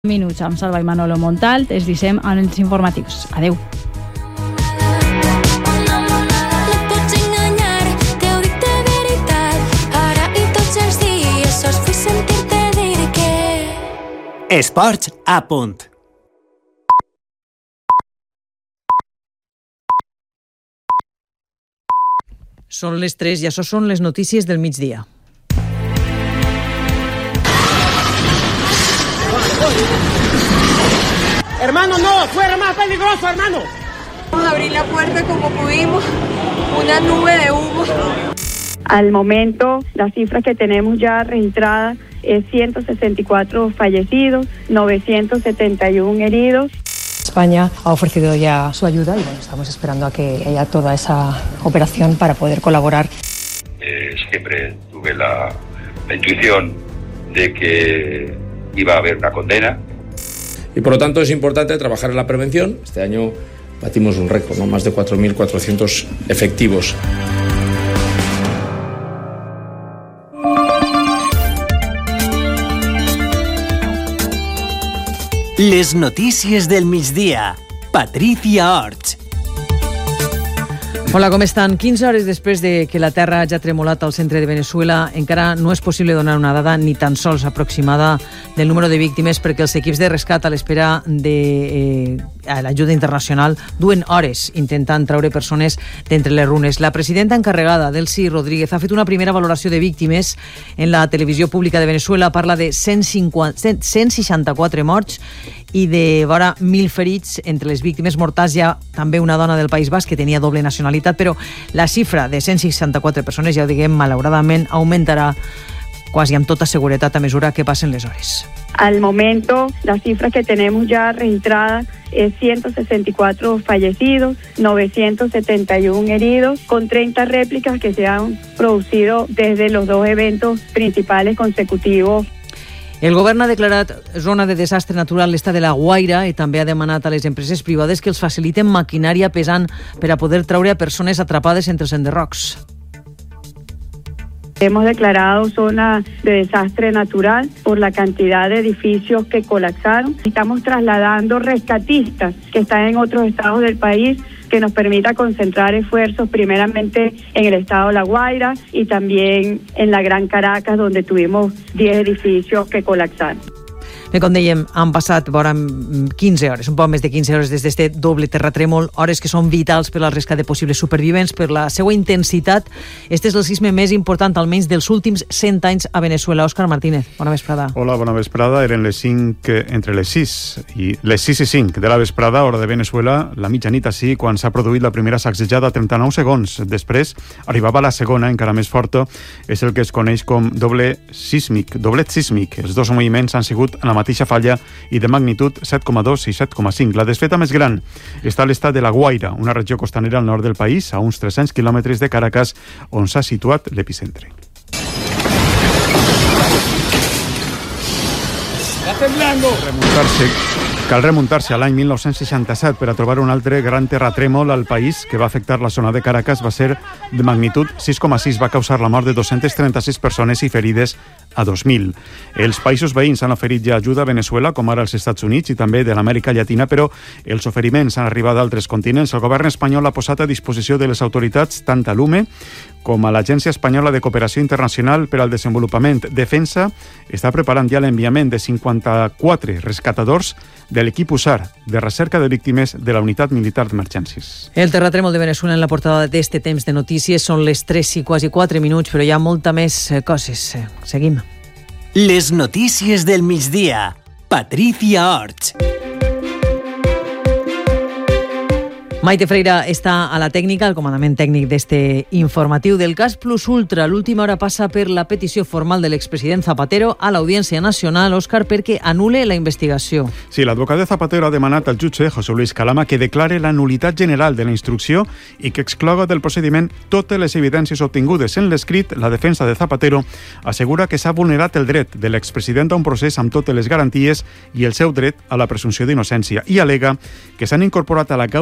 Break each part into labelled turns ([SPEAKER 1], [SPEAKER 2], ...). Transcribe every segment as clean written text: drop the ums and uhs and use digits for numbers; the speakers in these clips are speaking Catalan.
[SPEAKER 1] Minuts amb Salva i Manolo Montalt. Es deixem amb els informatius. Adeu.
[SPEAKER 2] Esports a punt.
[SPEAKER 3] Són les 3 i això són les notícies del migdia.
[SPEAKER 4] Hermano, no, fuera más peligroso, hermano.
[SPEAKER 5] Vamos a abrir la puerta como pudimos, una nube de humo.
[SPEAKER 6] Al momento, las cifras que tenemos ya registradas es 164 fallecidos, 971 heridos.
[SPEAKER 7] España ha ofrecido ya su ayuda y estamos esperando a que haya toda esa operación para poder colaborar.
[SPEAKER 8] Siempre tuve la intuición de que iba a haber una condena.
[SPEAKER 9] Y por lo tanto es importante trabajar en la prevención. Este año batimos un récord, ¿no? Más de 4.400 efectivos.
[SPEAKER 2] Les notícies del migdia. Patricia Orts.
[SPEAKER 3] Hola, com estan? 15 hores després de que la terra hagi tremolat al centre de Venezuela, encara no és possible donar una dada ni tan sols aproximada del número de víctimes perquè els equips de rescat a l'espera de l'ajuda internacional duen hores intentant treure persones d'entre les runes. La presidenta encarregada, Delcy Rodríguez, ha fet una primera valoració de víctimes en la televisió pública de Venezuela. Parla de 164 morts i de vora 1.000 ferits. Entre les víctimes mortals hi ha també una dona del País Basc que tenia doble nacionalitat, però la xifra de 164 persones, ja ho diguem, malauradament aumentarà quasi amb tota seguretat a mesura que passen les hores.
[SPEAKER 6] Al momento, las cifras que tenemos ya registradas es 164 fallecidos, 971 heridos, con 30 réplicas que se han producido desde los dos eventos principales consecutivos.
[SPEAKER 3] El govern ha declarat zona de desastre natural l'estat de la Guaira i també ha demanat a les empreses privades que els faciliten maquinària pesant per a poder treure a persones atrapades entre els enderrocs.
[SPEAKER 6] Hemos declarado zona de desastre natural por la cantidad de edificios que colapsaron. Estamos trasladando rescatistas que están en otros estados del país que nos permita concentrar esfuerzos primeramente en el estado de La Guaira y también en la Gran Caracas, donde tuvimos 10 edificios que colapsaron.
[SPEAKER 3] Bé, com dèiem, han passat vora 15 hores, un poc més de 15 hores des d'aquest doble terratrèmol, hores que són vitals per al rescat de possibles supervivents, per la seva intensitat. Este és el sisme més important, almenys dels últims 100 anys a Venezuela. Òscar Martínez, bona vesprada.
[SPEAKER 10] Hola, bona vesprada. Eren entre les 6 i 5 de la vesprada, hora de Venezuela, la mitjanit així, quan s'ha produït la primera sacsejada a 39 segons. Després arribava la segona, encara més forta, és el que es coneix com doblet sísmic. Els dos moviments han sigut en la mateixa falla i de magnitud 7,2 i 7,5. La desfeta més gran està a l'estat de La Guaira, una regió costanera al nord del país, a uns 300 quilòmetres de Caracas, on s'ha situat l'epicentre. Cal remuntar-se a l'any 1967 per a trobar un altre gran terratrèmol al país que va afectar la zona de Caracas. Va ser de magnitud 6,6, va causar la mort de 236 persones i ferides a 2.000. Els països veïns han oferit ja ajuda a Venezuela, com ara els Estats Units i també de l'Amèrica Llatina, però els oferiments han arribat d'altres continents. El govern espanyol ha posat a disposició de les autoritats tant a l'UME com a l'Agència Espanyola de Cooperació Internacional per al Desenvolupament. Defensa està preparant ja l'enviament de 54 rescatadors de l'equip USAR, de recerca de víctimes de la Unitat Militar d'Emergències.
[SPEAKER 3] El terratrèmol de Venezuela en la portada d'este temps de notícies. Són les 3 i quasi 4 minuts, però hi ha molta més coses. Seguim.
[SPEAKER 2] Les notícies del migdia. Patricia Orts.
[SPEAKER 3] Maite Freira està a la tècnica, al comandament tècnic d'este informatiu del cas Plus Ultra. L'última hora passa per la petició formal de l'expresident Zapatero a l'Audiència Nacional, Òscar, perquè anul·le la investigació.
[SPEAKER 10] Sí, l'advocat de Zapatero ha demanat al jutge José Luis Calama que declare la nulitat general de la instrucció i que excloga del procediment totes les evidències obtingudes. En l'escrit, la defensa de Zapatero assegura que s'ha vulnerat el dret de l'expresident a un procés amb totes les garanties i el seu dret a la presumpció d'innocència i alega que s'han incorporat a la causa proves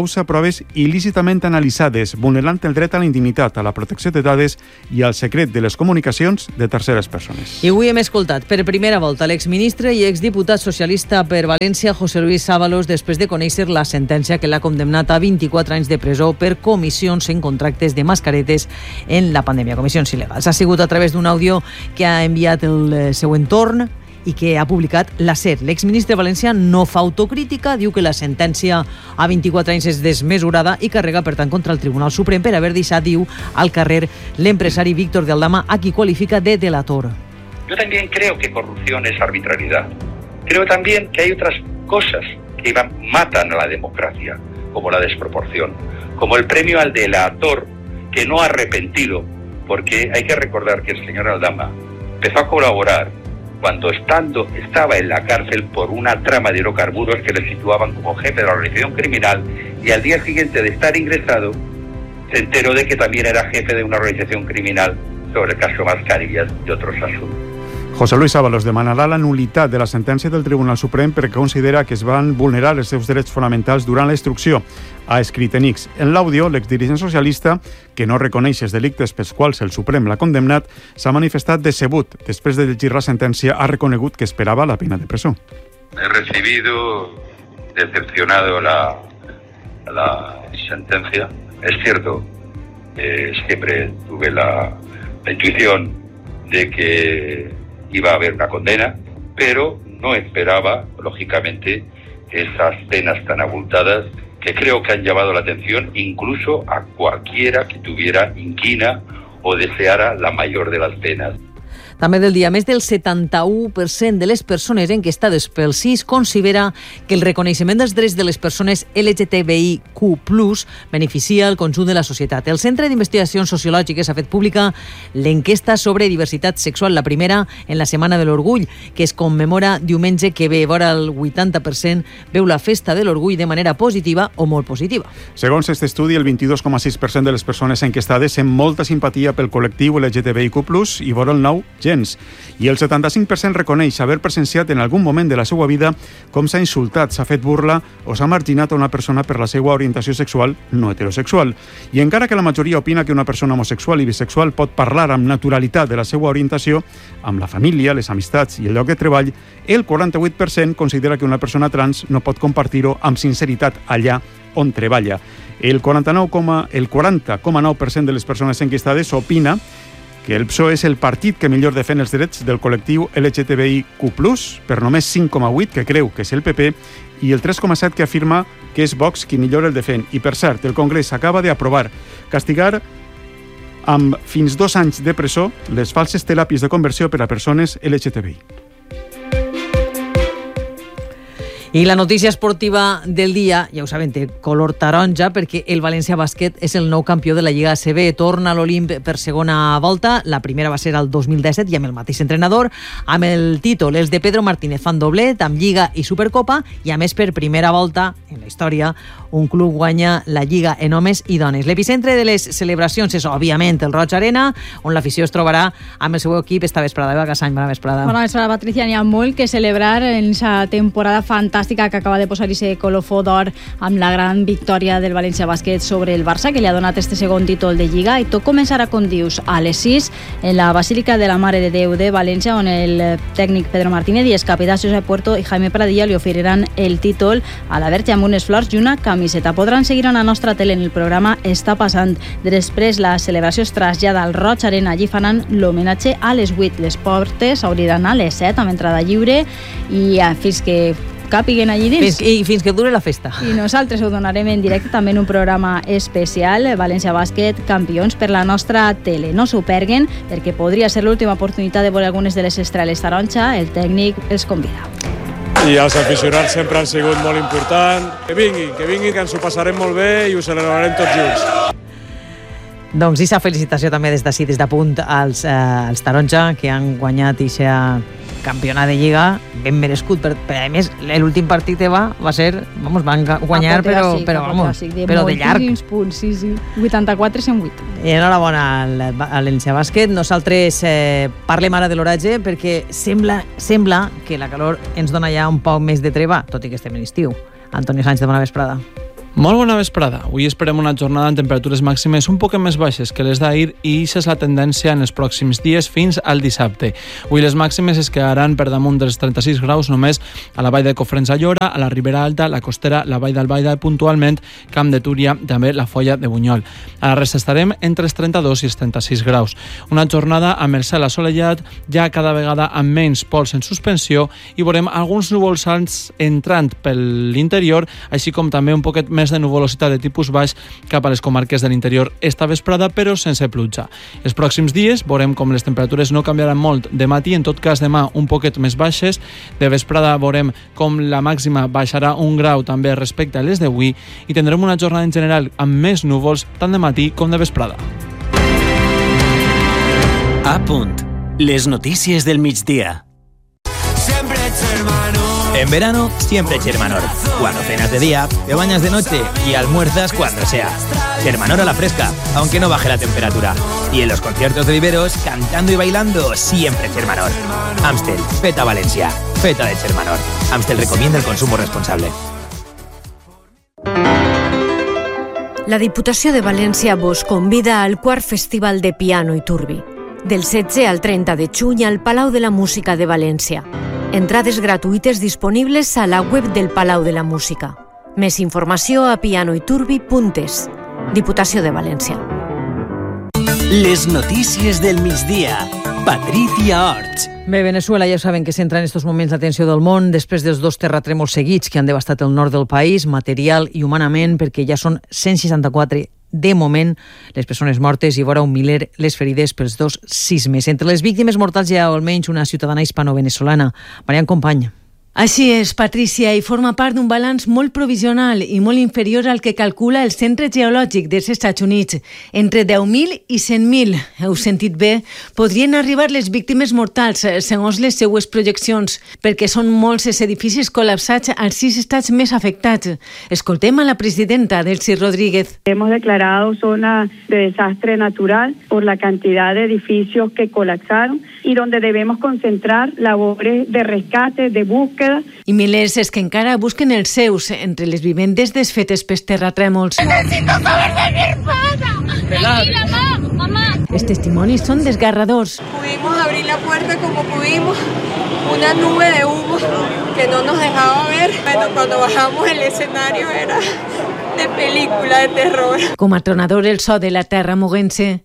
[SPEAKER 10] proves il·lícitament analitzades, vulnerant el dret a la intimitat, a la protecció de dades i al secret de les comunicacions de terceres persones.
[SPEAKER 3] I avui hem escoltat per primera volta l'exministre i exdiputat socialista per València, José Luis Ábalos, després de conèixer la sentència que l'ha condemnat a 24 anys de presó per comissions en contractes de mascaretes en la pandèmia, comissions il·legals. Ha sigut a través d'un àudio que ha enviat el seu entorn i que ha publicat la SER. L'exministre valencià no fa autocrítica, diu que la sentència a 24 anys és desmesurada i carrega, per tant, contra el Tribunal Suprem per haver deixat, diu, al carrer l'empresari Víctor de Aldama, a qui qualifica de delator.
[SPEAKER 8] Yo también creo que corrupción es arbitrariedad. Creo también que hay otras cosas que matan a la democracia, como la desproporción, como el premio al delator que no ha arrepentido, porque hay que recordar que el señor Aldama empezó a colaborar cuando estaba en la cárcel por una trama de hidrocarburos que le situaban como jefe de la organización criminal, y al día siguiente de estar ingresado se enteró de que también era jefe de una organización criminal sobre el caso Mascarillas y otros asuntos.
[SPEAKER 10] José Luis Ábalos demanarà la nul·litat de la sentència del Tribunal Suprem perquè considera que es van vulnerar els seus drets fonamentals durant la instrucció, ha escrit en X. En l'àudio, l'exdirigent socialista, que no reconeix els delictes pels quals el Suprem l'ha condemnat, s'ha manifestat decebut. Després de llegir la sentència, ha reconegut que esperava la pena de presó.
[SPEAKER 8] He recibido decepcionado la sentencia. Es cierto, siempre tuve la intuición de que iba a haber una condena, pero no esperaba, lógicamente, esas penas tan abultadas que creo que han llamado la atención incluso a cualquiera que tuviera inquina o deseara la mayor de las penas.
[SPEAKER 3] També del dia, més del 71% de les persones enquestades pel CIS considera que el reconeixement dels drets de les persones LGTBIQ+ beneficia el conjunt de la societat. El Centre d'Investigacions Sociològiques ha fet pública l'enquesta sobre diversitat sexual, la primera en la Setmana de l'Orgull, que es commemora diumenge que ve. Vora el 80% veu la festa de l'orgull de manera positiva o molt positiva.
[SPEAKER 10] Segons aquest estudi, el 22,6% de les persones enquestades sent molta simpatia pel col·lectiu LGTBIQ+, i vora el 9% gens. I el 75% reconeix haver presenciat en algun moment de la seva vida com s'ha insultat, s'ha fet burla o s'ha marginat a una persona per la seva orientació sexual no heterosexual. I encara que la majoria opina que una persona homosexual i bisexual pot parlar amb naturalitat de la seva orientació, amb la família, les amistats i el lloc de treball, el 48% considera que una persona trans no pot compartir-ho amb sinceritat allà on treballa. El 40,9% de les persones enquestades opina que el PSOE és el partit que millor defèn els drets del col·lectiu LGTBIQ+, per només 5,8% que creu que és el PP, i el 3,7% que afirma que és Vox qui millor el defèn. I per cert, el Congrés acaba d'aprovar castigar amb fins 2 anys de presó les falses teràpies de conversió per a persones LGTBI.
[SPEAKER 3] I la notícia esportiva del dia, ja ho saben, té color taronja perquè el València Bàsquet és el nou campió de la Lliga ACB. Torna a l'Olimp per segona volta. La primera va ser el 2017 i amb el mateix entrenador. Amb el títol, els de Pedro Martínez fan doblet amb Lliga i Supercopa i, a més, per primera volta en la història, un club guanya la Lliga en homes i dones. L'epicentre de les celebracions és, òbviament, el Roig Arena, on l'afició es trobarà amb el seu equip esta vesprada. Eva Casany, bona vesprada.
[SPEAKER 1] Bona vesprada, Patricia. N'hi ha molt que celebrar en aquesta temporada fantàstica que acaba de posar-hi colofó d'or amb la gran victòria del València Bàsquet sobre el Barça, que li ha donat este segon títol de Lliga. I tot començarà, com dius, a les 6 en la Basílica de la Mare de Déu de València, on el tècnic Pedro Martínez i els capitans Josep Puerto i Jaime Pradilla li oferiran el títol a la Verge amb unes flors i una camiseta. Podran seguir a la nostra tele en el programa Està passant. Després la celebració es trasllada al Roig Arena. Allí faran l'homenatge a les 8. Les portes s'obriran a les 7 amb entrada lliure i fins que capiguen allí dins.
[SPEAKER 3] Fins que dure la festa.
[SPEAKER 1] I nosaltres ho donarem en directe també en un programa especial, València Bàsquet, campions, per la nostra tele. No s'ho perguen, perquè podria ser l'última oportunitat de veure algunes de les estrelles taronja. El tècnic els convida.
[SPEAKER 11] I els aficionats sempre han sigut molt important. Que vinguin, que ens ho passarem molt bé i ho celebrarem tots junts.
[SPEAKER 3] Doncs aquesta felicitació també des d'ací, des de Punt, als taronja que han guanyat aquesta campionat de Lliga, ben merescut, però a més l'últim partit va ser, van guanyar però de llarg.
[SPEAKER 1] Punts, sí. 84-108.
[SPEAKER 3] I enhorabona al València Bàsquet. Nosaltres parlem ara de l'oratge perquè sembla que la calor ens dona ja un poc més de treva, tot i que estem en estiu. Antonio Sánchez, bona vesprada.
[SPEAKER 12] Molt bona vesprada. Avui esperem una jornada amb temperatures màximes un poc més baixes que les d'ahir i això és la tendència en els pròxims dies fins al dissabte. Avui les màximes es quedaran per damunt dels 36 graus només a la vall de Cofrents a Llora, a la Ribera Alta, la Costera, la vall d'Albaida i puntualment Camp de Túria, també la Foia de Bunyol. A la resta estarem entre els 32 i els 36 graus. Una jornada amb el cel assolellat, ja cada vegada amb menys pols en suspensió i veurem alguns núvols alts entrant per l'interior, així com també un poquet més de nuvolositat de tipus baix cap a les comarques de l'interior esta vesprada, però sense pluja. Els pròxims dies veurem com les temperatures no canviaran molt de matí, en tot cas demà un poquet més baixes. De vesprada veurem com la màxima baixarà un grau també respecte a les d'avui i tindrem una jornada en general amb més núvols tant de matí com de vesprada.
[SPEAKER 2] A punt. Les notícies del migdia.
[SPEAKER 13] En verano, siempre Chermanor. Cuando cenas de día, te bañas de noche y almuerzas cuando sea. Chermanor a la fresca, aunque no baje la temperatura. Y en los conciertos de viveros, cantando y bailando, siempre Chermanor. Amstel, feta Valencia, feta de Chermanor. Amstel recomienda el consumo responsable.
[SPEAKER 14] La Diputació de València vos convida al quart Festival de Piano i Turbi, del 16 al 30 de juny al Palau de la Música de València. Entrades gratuïtes disponibles a la web del Palau de la Música. Més informació a pianoiturbi.es. Diputació de València.
[SPEAKER 2] Les notícies del migdia. Patricia Orts.
[SPEAKER 3] Bé, Venezuela ja saben que centra en estos moments l'atenció del món després dels 2 terratrèmols seguits que han devastat el nord del país, material i humanament, perquè ja són 164 de moment les persones mortes i vora 1 miler les ferides pels 2 sismes. Entre les víctimes mortals hi ha almenys una ciutadana hispano-venezolana. Marian Company.
[SPEAKER 15] Així és, Patricia, i forma part d'un balanç molt provisional i molt inferior al que calcula el Centre Geològic dels Estats Units. Entre 10.000 i 100.000, heu sentit bé, podrien arribar les víctimes mortals, segons les seues projeccions, perquè són molts els edificis col·lapsats als 6 estats més afectats. Escoltem a la presidenta, Delcy Rodríguez.
[SPEAKER 6] Hemos declarado zona de desastre natural por la cantidad de edificios que colapsaron y donde debemos concentrar labores de rescate, de búsqueda.
[SPEAKER 15] I milers és que encara busquen els seus entre les vivendes desfetes pels terratrèmols.
[SPEAKER 16] Necesito saber de mi hermana. Tranquila, mamá.
[SPEAKER 15] Els testimonis són desgarradors.
[SPEAKER 5] Pudimos abrir la puerta como pudimos, una nube de humo que no nos dejaba ver. Bueno, cuando bajamos el escenario era de película de terror.
[SPEAKER 15] Com atronador el so de la terra movent-se.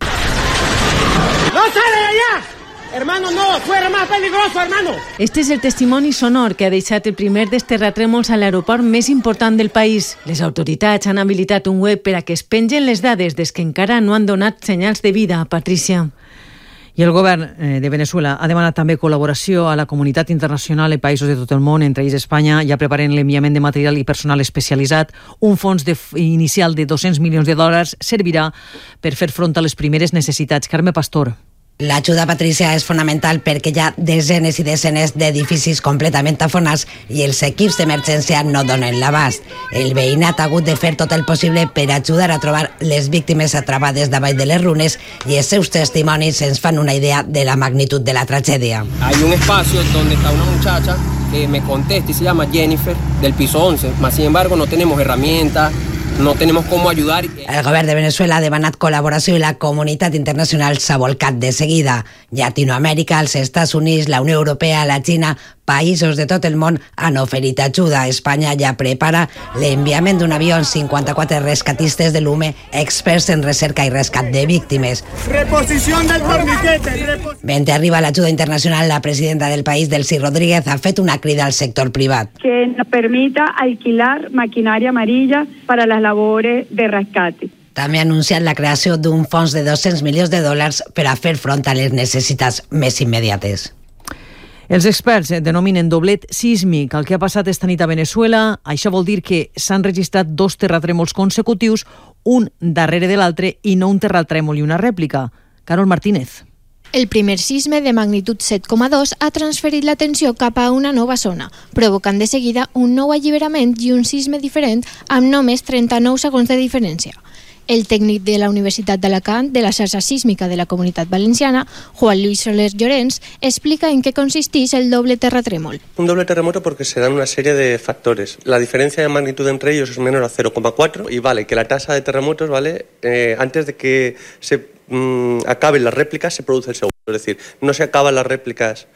[SPEAKER 4] ¡No sale de allá! Hermano, no, fuera más peligroso, hermano.
[SPEAKER 15] Este és el testimoni sonor que ha deixat el primer dels terratrèmols a l'aeroport més important del país. Les autoritats han habilitat un web per a que es pengen les dades des que encara no han donat senyals de vida a Patricia.
[SPEAKER 3] I el govern de Venezuela ha demanat també col·laboració a la comunitat internacional i països de tot el món, entre ells Espanya. Ja preparen l'enviament de material i personal especialitzat. Un fons inicial de $200 milions servirà per fer front a les primeres necessitats. Carme Pastor.
[SPEAKER 17] L'ajuda, Patricia, és fonamental perquè hi ha desenes i desenes d'edificis completament afonats i els equips d'emergència no donen l'abast. El veïnat ha hagut de fer tot el possible per ajudar a trobar les víctimes atrapades davall de les runes i els seus testimonis ens fan una idea de la magnitud de la tragèdia.
[SPEAKER 18] Hay un espacio donde está una muchacha que me contesta y se llama Jennifer, del piso 11, mas sin embargo no tenemos herramientas, no tenemos cómo ayudar.
[SPEAKER 17] El govern de Venezuela ha demanat col·laboració i la comunitat internacional s'ha volcat de seguida. Llatinoamèrica, els Estats Units, la Unió Europea, la Xina, països de tot el món han oferit ajuda. Espanya ja prepara l'enviament d'un avió amb 54 rescatistes de l'UME, experts en recerca i rescat de víctimes.
[SPEAKER 4] Reposición del torniquete.
[SPEAKER 17] Mentre arriba l'ajuda internacional, la presidenta del país, Delcy Rodríguez, ha fet una crida al sector privat.
[SPEAKER 6] Que nos permita alquilar maquinaria amarilla para las labores de rescate.
[SPEAKER 17] També ha anunciat la creació d'un fons de $200 milions per a fer front a les necessitats més immediates.
[SPEAKER 3] Els experts denominen doblet sísmic el que ha passat esta nit a Venezuela. Això vol dir que s'han registrat 2 terratrèmols consecutius, un darrere de l'altre, i no un terratrèmol i una rèplica. Carol Martínez.
[SPEAKER 19] El primer sisme de magnitud 7,2 ha transferit l'atenció cap a una nova zona, provocant de seguida un nou alliberament i un sisme diferent amb només 39 segons de diferència. El tècnic de la Universitat d'Alacant, de la xarxa sísmica de la Comunitat Valenciana, Juan Luis Soler Llorens, explica en qué consistís el doble terratrèmol.
[SPEAKER 20] Un doble terremoto porque se dan una serie de factores. La diferencia de magnitud entre ellos es menor a 0,4 y vale que la tasa de terremotos, ¿vale? Antes de que se acaben las réplicas se produce el segundo. Es decir, no se acaban las réplicas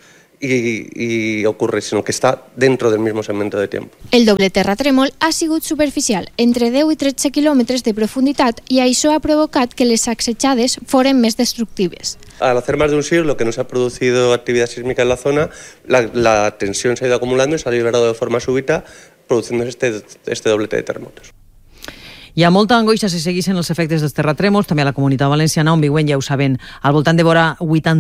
[SPEAKER 20] y ocurre, sino que està dentro del mismo segmento de tiempo.
[SPEAKER 19] El doble terratrèmol ha sigut superficial, entre 10 i 13 quilòmetres de profunditat, i això ha provocat que les sacsejades foren més destructives.
[SPEAKER 20] Al hacer más de un siglo que no se ha producido actividad sísmica en la zona, la tensión se ha ido acumulando y se ha liberado de forma súbita, produciéndose este doblete de terremotos.
[SPEAKER 3] Hi ha molta angoixa si seguissin els efectes dels terratrèmols, també a la Comunitat Valenciana, on viuen, ja ho saben, al voltant de vora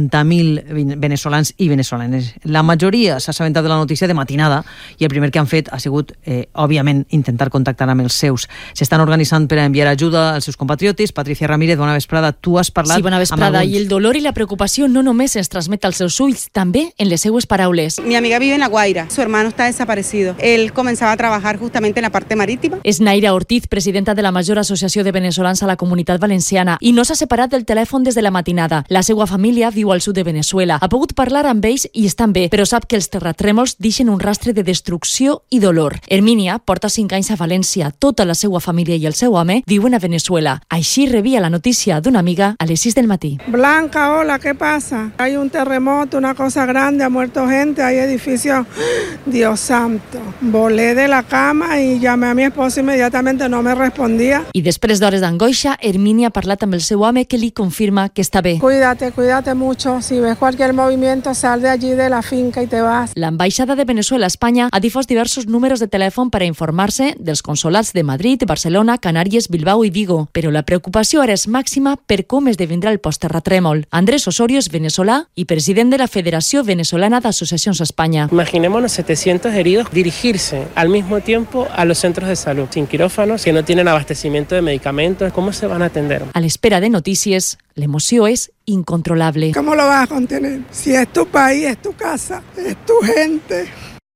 [SPEAKER 3] 80.000 veneçolans i veneçolanes. La majoria s'ha assabentat de la notícia de matinada i el primer que han fet ha sigut, òbviament, intentar contactar amb els seus. S'estan organitzant per a enviar ajuda als seus compatriotes. Patricia Ramírez, bona vesprada. Tu has parlat...
[SPEAKER 21] Sí, bona vesprada. I el dolor i la preocupació no només ens transmet als seus ulls, també en les seues paraules.
[SPEAKER 22] Mi amiga vive en La Guaira. Su hermano está desaparecido. Él comenzaba a trabajar justamente en la parte marítima.
[SPEAKER 21] És Naira Ortiz, presidenta de la major associació de venezolans a la Comunitat Valenciana, i no s'ha separat del telèfon des de la matinada. La seva família viu al sud de Veneçuela. Ha pogut parlar amb ells i estan bé, però sap que els terratrèmols deixen un rastre de destrucció i dolor. Hermínia porta 5 anys a València. Tota la seva família i el seu home viuen a Veneçuela. Així rebia la notícia d'una amiga a les 6 del matí.
[SPEAKER 23] Blanca, hola, ¿qué pasa? Hay un terremoto, una cosa grande, ha muerto gente, hay edificios. Dios santo. Volé de la cama y llamé a mi esposo inmediatamente, no me respondía.
[SPEAKER 21] I després d'hores d'angoixa, Hermínia ha parlat amb el seu home, que li confirma que està bé.
[SPEAKER 23] Cuídate mucho. Si ves cualquier movimiento, sal de allí de la finca y te vas.
[SPEAKER 21] L'ambaixada de Veneçuela a Espanya ha difós diversos números de telèfon per a informar-se dels consolats de Madrid, Barcelona, Canàries, Bilbao i Vigo. Però la preocupació ara és màxima per com esdevindrà el postterratrèmol. Andrés Osorio és venezolà i president de la Federació Venezolana d'Associacions a Espanya.
[SPEAKER 24] Imaginémonos 700 heridos dirigirse al mismo tiempo a los centros de salud, sin quirófanos, que no tienen abastecimiento de medicamentos. ¿Cómo se van a atender?
[SPEAKER 21] A l'espera de notícies, l'emoció és incontrolable.
[SPEAKER 23] ¿Cómo lo vas a contener? Si es tu país, es tu casa, es tu gente.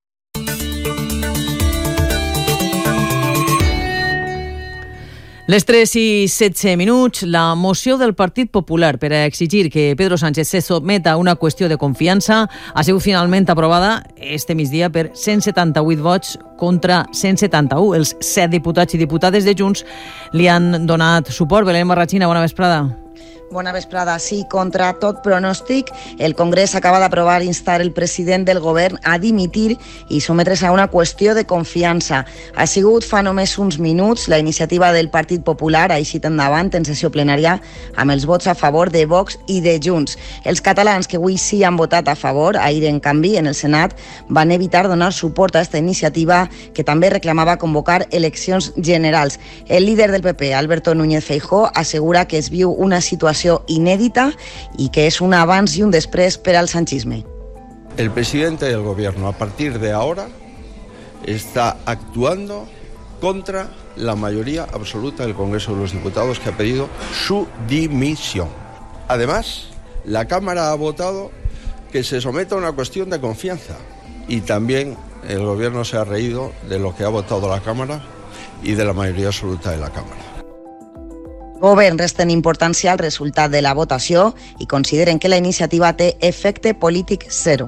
[SPEAKER 3] Les 3 i 16 minuts, la moció del Partit Popular per a exigir que Pedro Sánchez se sotmeta a una qüestió de confiança ha sigut finalment aprovada este migdia per 178 vots contra 171. Els 7 diputats i diputades de Junts li han donat suport. Belén Marratxina, bona vesprada.
[SPEAKER 25] Bona vesprada. Sí, contra tot pronòstic, el Congrés acaba d'aprovar instar el president del govern a dimitir i sometre's a una qüestió de confiança. Ha sigut fa només uns minuts la iniciativa del Partit Popular ha eixit endavant en sessió plenària amb els vots a favor de Vox i de Junts. Els catalans que avui sí han votat a favor, ahir en canvi en el Senat, van evitar donar suport a aquesta iniciativa que també reclamava convocar eleccions generals. El líder del PP, Alberto Núñez Feijóo, assegura que es viu una situació inédita y que es un avance y un después para el sanchisme.
[SPEAKER 26] El presidente del gobierno a partir de ahora está actuando contra la mayoría absoluta del Congreso de los Diputados, que ha pedido su dimisión. Además, la Cámara ha votado que se someta a una cuestión de confianza y también el gobierno se ha reído de lo que ha votado la Cámara y de la mayoría absoluta de la Cámara.
[SPEAKER 25] El govern resten importància al resultat de la votació i consideren que la iniciativa té efecte polític zero.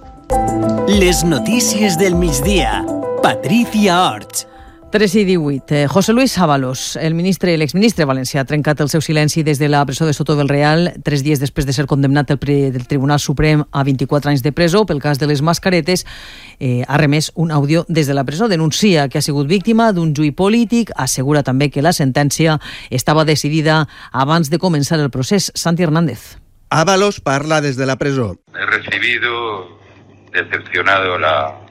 [SPEAKER 2] Les notícies del migdia. Patricia Orts.
[SPEAKER 3] 3 i 18. José Luis Ábalos, l'exministre valencià, ha trencat el seu silenci des de la presó de Soto del Real 3 dies després de ser condemnat del Tribunal Suprem a 24 anys de presó pel cas de les mascaretes. Ha remès un àudio des de la presó, denuncia que ha sigut víctima d'un juí polític, assegura també que la sentència estava decidida abans de començar el procés. Santi Hernández.
[SPEAKER 27] Ábalos parla des de la presó.
[SPEAKER 8] He recibido decepcionado la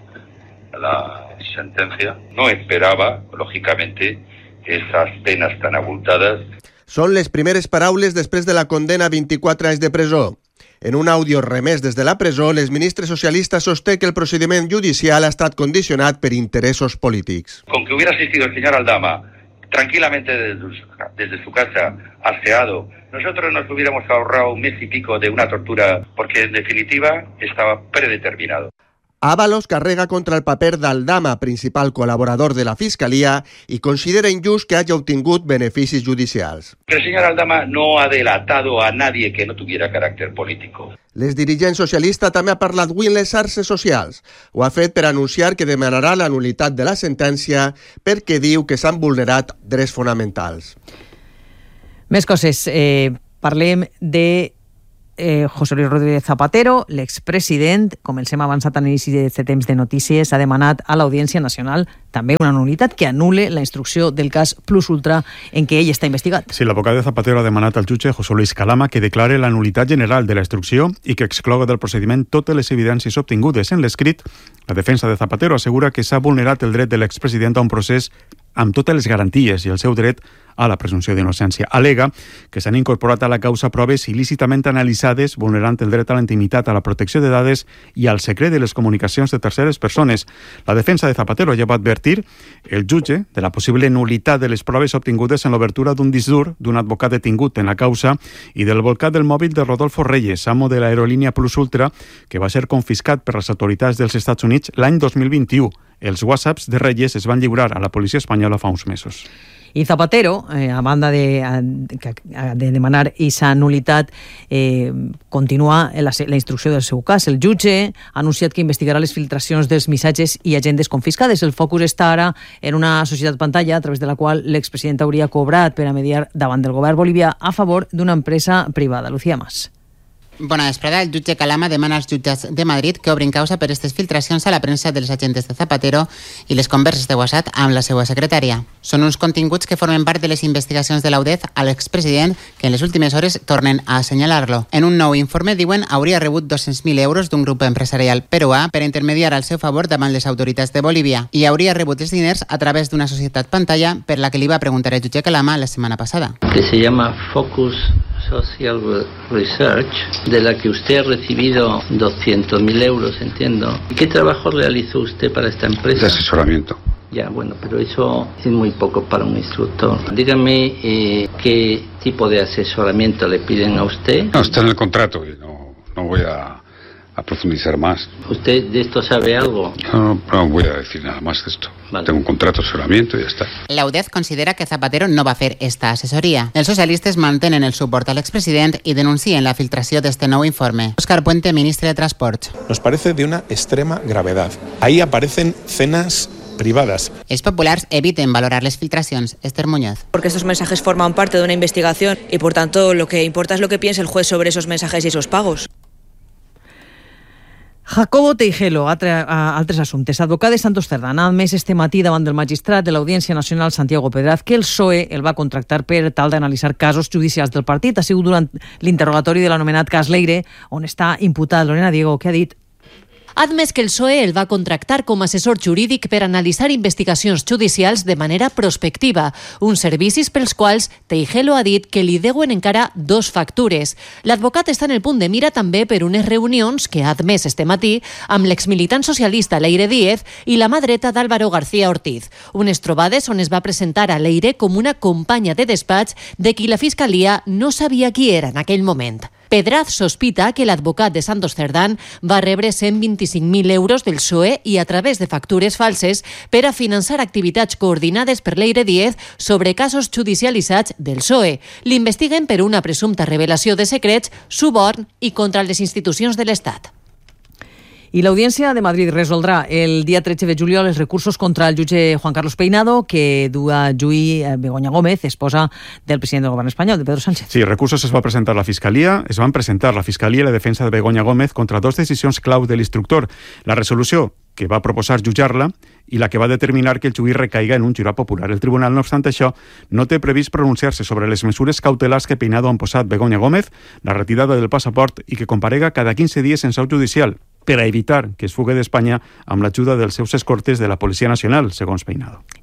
[SPEAKER 8] sentencia. No esperaba, lógicamente, que estas penas tan abultadas...
[SPEAKER 27] Són les primeres paraules després de la condena a 24 anys de presó. En un àudio remès des de la presó, l'exministre socialista sosté que el procediment judicial ha estat condicionat per interessos polítics.
[SPEAKER 8] Con que hubiera asistido el señor Aldama tranquilamente desde su casa, aseado, nosotros nos hubiéramos ahorrado un mes y pico de una tortura, porque en definitiva estaba predeterminado.
[SPEAKER 27] Ábalos carrega contra el paper d'Aldama, principal col·laborador de la Fiscalia, i considera injust que hagi obtingut beneficis judicials.
[SPEAKER 8] El señor Aldama no ha delatado a nadie que no tuviera carácter político.
[SPEAKER 27] L'exdirigent socialista també ha parlat avui en les xarxes socials. Ho ha fet per anunciar que demanarà la nul·litat de la sentència perquè diu que s'han vulnerat drets fonamentals.
[SPEAKER 3] Més coses. Parlem de José Luis Rodríguez Zapatero, l'expresident, com els hem avançat a l'inici d'aquest temps de notícies, ha demanat a l'Audiència Nacional també una nul·litat que anul·le la instrucció del cas Plus Ultra en què ell està investigat.
[SPEAKER 1] Sí, l'advocat de Zapatero ha demanat al jutge José Luis Calama que declare la nul·litat general de la instrucció i que excloga del procediment totes les evidències obtingudes. En l'escrit, la defensa de Zapatero assegura que s'ha vulnerat el dret de l'expresident a un procés amb totes les garanties i el seu dret a la presumpció d'innocència. Al·lega que s'han incorporat a la causa proves il·lícitament analitzades vulnerant el dret a la intimitat, a la protecció de dades i al secret de les comunicacions de terceres persones. La defensa de Zapatero ja va advertir el jutge de la possible nul·litat de les proves obtingudes en l'obertura d'un disc dur d'un advocat detingut en la causa i del volcat del mòbil de Rodolfo Reyes, amo de l'aerolínia Plus Ultra, que va ser confiscat per les autoritats dels Estats Units l'any 2021. Els whatsapps de Reyes es van lliurar a la policia espanyola fa uns mesos.
[SPEAKER 3] I Zapatero, a banda de demanar aquesta nul·litat, continua la instrucció del seu cas. El jutge ha anunciat que investigarà les filtracions dels missatges i agendes confiscades. El focus està ara en una societat pantalla a través de la qual l'expresident hauria cobrat per a mediar davant del govern bolivià a favor d'una empresa privada. Lucía Mas.
[SPEAKER 7] Bona vesprada. El jutge Calama demana als jutjats de Madrid que obrin causa per aquestes filtracions a la premsa dels agents de Zapatero i les converses de WhatsApp amb la seva secretària. Són uns continguts que formen part de les investigacions de l'UDEF a l'expresident que en les últimes hores tornen a assenyalar-lo. En un nou informe diuen hauria rebut 200.000 euros d'un grup empresarial peruà per intermediar al seu favor davant les autoritats de Bolívia i hauria rebut els diners a través d'una societat pantalla per la que li va preguntar el jutge Calama la setmana passada.
[SPEAKER 9] Que se llama Focus Social Research, de la que usted ha recibido 200.000 euros, entiendo. ¿Qué trabajo realizó usted para esta empresa?
[SPEAKER 10] De asesoramiento.
[SPEAKER 9] Ya, bueno, pero eso es muy poco para un instructor. Dígame qué tipo de asesoramiento le piden a usted.
[SPEAKER 10] No, está en el contrato y no voy a profundizar más.
[SPEAKER 9] ¿Usted de esto sabe algo?
[SPEAKER 10] No voy a decir nada más de esto. Vale. Tengo un contrato de asesoramiento y ya está.
[SPEAKER 7] La UDEF considera que Zapatero no va fer esta assessoria. Els socialistes mantenen el suport a l'expresident i denuncien la filtració d'este nou informe. Óscar Puente, ministre de Transports.
[SPEAKER 11] Nos parece de una extrema gravedad. Ahí aparecen cenas privadas.
[SPEAKER 7] Els populars eviten valorar les filtracions. Esther Muñoz.
[SPEAKER 12] Porque estos mensajes forman parte de una investigación y por tanto lo que importa es lo que piense el juez sobre esos mensajes y esos pagos.
[SPEAKER 3] Jacobo Teijelo, altres assumptes. Advocat de Santos Cerdán ha admès este matí davant del magistrat de l'Audiència Nacional Santiago Pedraz que el PSOE el va contractar per tal d'analitzar casos judicials del partit. Ha sigut durant l'interrogatori de l'anomenat cas Leire, on està imputat Lorena Diego, que ha dit:
[SPEAKER 14] ha admès que el PSOE el va contractar com a assessor jurídic per analitzar investigacions judicials de manera prospectiva, uns servicis pels quals Teijelo ha dit que li deuen encara 2 factures. L'advocat està en el punt de mira també per unes reunions que ha admès este matí amb l'exmilitant socialista Leire Díez i la mà dreta d'Álvaro García Ortiz. Unes trobades on es va presentar a Leire com una companya de despatx de qui la Fiscalia no sabia qui era en aquell moment. Pedraz sospita que l'advocat de Santos Cerdán va rebre 125.000 euros del PSOE i a través de factures falses per a finançar activitats coordinades per Leire Díez sobre casos judicialitzats del PSOE. L'investiguen per una presumpta revelació de secrets, suborn i contra les institucions de l'Estat.
[SPEAKER 3] I l'Audiència de Madrid resoldrà el dia 13 de juliol els recursos contra el jutge Juan Carlos Peinado, que du a juí Begoña Gómez, esposa del president del govern espanyol, de Pedro Sánchez.
[SPEAKER 1] Sí, recursos es van presentar la Fiscalia i la defensa de Begoña Gómez contra 2 decisions clau de l'instructor. La resolució que va proposar jutjar-la i la que va determinar que el juí recaiga en un jurat popular. El tribunal, no obstant això, no té previst pronunciar-se sobre les mesures cautelars que Peinado han posat Begoña Gómez, la retirada del passaport i que comparega cada 15 dies en seu judicial, per a evitar que es fugue d'Espanya amb l'ajuda dels seus escortes de la Policia Nacional, segons Peinado.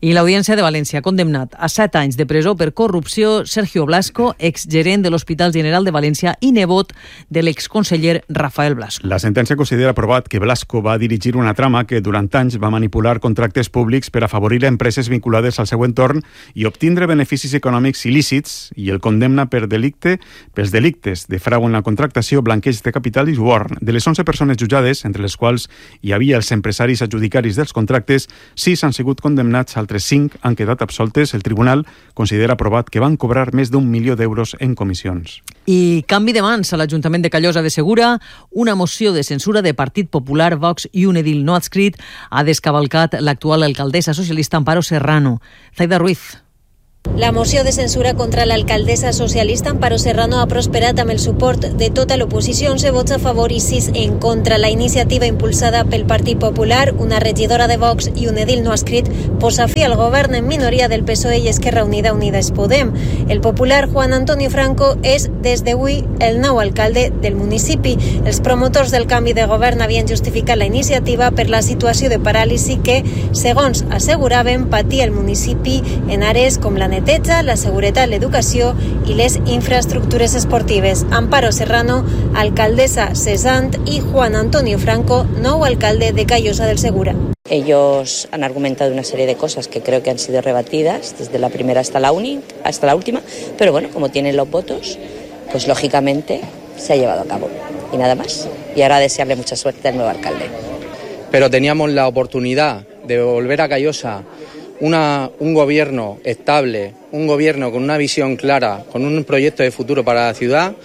[SPEAKER 3] I l'Audiència de València ha condemnat a 7 anys de presó per corrupció Sergio Blasco, exgerent de l'Hospital General de València i nebot de l'exconseller Rafael Blasco.
[SPEAKER 1] La sentència considera aprovat que Blasco va dirigir una trama que durant anys va manipular contractes públics per afavorir empreses vinculades al seu entorn i obtindre beneficis econòmics il·lícits, i el condemna pels delictes de frau en la contractació, blanqueig de capital i suborn. De les 11 persones jutjades, entre les quals hi havia els empresaris adjudicaris dels contractes, 6 han sigut condemnats, altres 5 han quedat absoltes. El tribunal considera aprovat que van cobrar més d'1 milió d'euros en comissions.
[SPEAKER 3] I canvi de mans a l'Ajuntament de Callosa de Segura. Una moció de censura de Partit Popular, Vox i un edil no adscrit ha descavalcat l'actual alcaldessa socialista Amparo Serrano. Zaida Ruiz.
[SPEAKER 4] La moció de censura contra l'alcaldessa socialista Amparo Serrano ha prosperat amb el suport de tota l'oposició, 11 vots a favor i 6 en contra. La iniciativa impulsada pel Partit Popular, una regidora de Vox i un edil no adscrit, posa fi al govern en minoria del PSOE i Esquerra Unida Unides Podem. El popular Juan Antonio Franco és des d'avui el nou alcalde del municipi. Els promotors del canvi de govern havien justificat la iniciativa per la situació de paràlisi que, segons asseguraven, patia el municipi en àrees com la neteja, la seguretat, l'educació i les infraestructures esportives. Amparo Serrano, alcaldesa cesant, y Juan Antonio Franco, nou alcalde de Callosa del Segura.
[SPEAKER 5] Ellos han argumentado una serie de cosas que creo que han sido rebatidas desde la primera hasta la última, pero bueno, como tienen los votos, pues lógicamente se ha llevado a cabo. Y nada más. Y ahora desearle mucha suerte al nuevo alcalde.
[SPEAKER 6] Pero teníamos la oportunidad de volver a Callosa un gobierno estable, un gobierno con una visión clara, con un proyecto de futuro para la ciudad.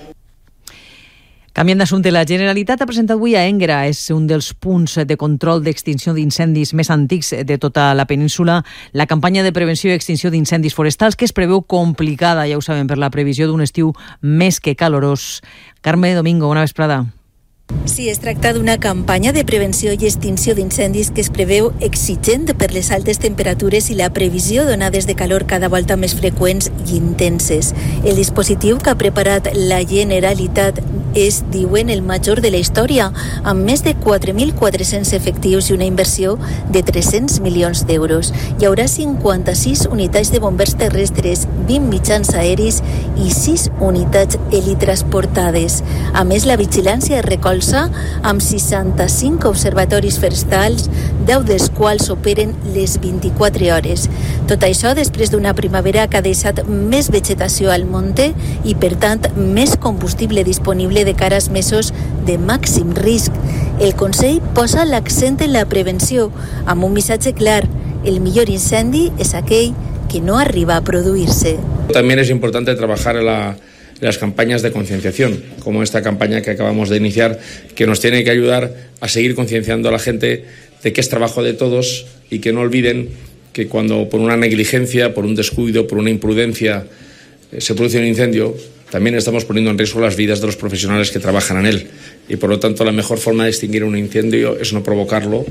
[SPEAKER 3] Canviant d'assumpte, la Generalitat ha presentat avui a Énguera, és un dels punts de control d'extinció d'incendis més antics de tota la península, la campanya de prevenció i extinció d'incendis forestals, que es preveu complicada, ja ho sabem, per la previsió d'un estiu més que calorós. Carme Domingo, bona vesprada.
[SPEAKER 4] Sí, es tracta d'una campanya de prevenció i extinció d'incendis que es preveu exigent per les altes temperatures i la previsió d'onades de calor cada volta més freqüents i intenses. El dispositiu que ha preparat la Generalitat és, diuen, el major de la història, amb més de 4.400 efectius i una inversió de 300 milions d'euros. Hi haurà 56 unitats de bombers terrestres, 20 mitjans aeris i 6 unitats helitransportades. A més, la vigilància es recolza amb 65 observatoris forestals, 10 dels quals operen les 24 hores. Tot això després d'una primavera que ha deixat més vegetació al monte i, per tant, més combustible disponible de cara als mesos de màxim risc. El Consell posa l'accent en la prevenció, amb un missatge clar: el millor incendi és aquell que no arriba a produir-se.
[SPEAKER 13] También es importante trabajar en las campañas de concienciación, como esta campaña que acabamos de iniciar, que nos tiene que ayudar a seguir concienciando a la gente de que es trabajo de todos y que no olviden que cuando por una negligencia, por un descuido, por una imprudencia se produce un incendio, también estamos poniendo en riesgo las vidas de los profesionales que trabajan en él. Y por lo tanto la mejor forma de extinguir un incendio es no provocarlo.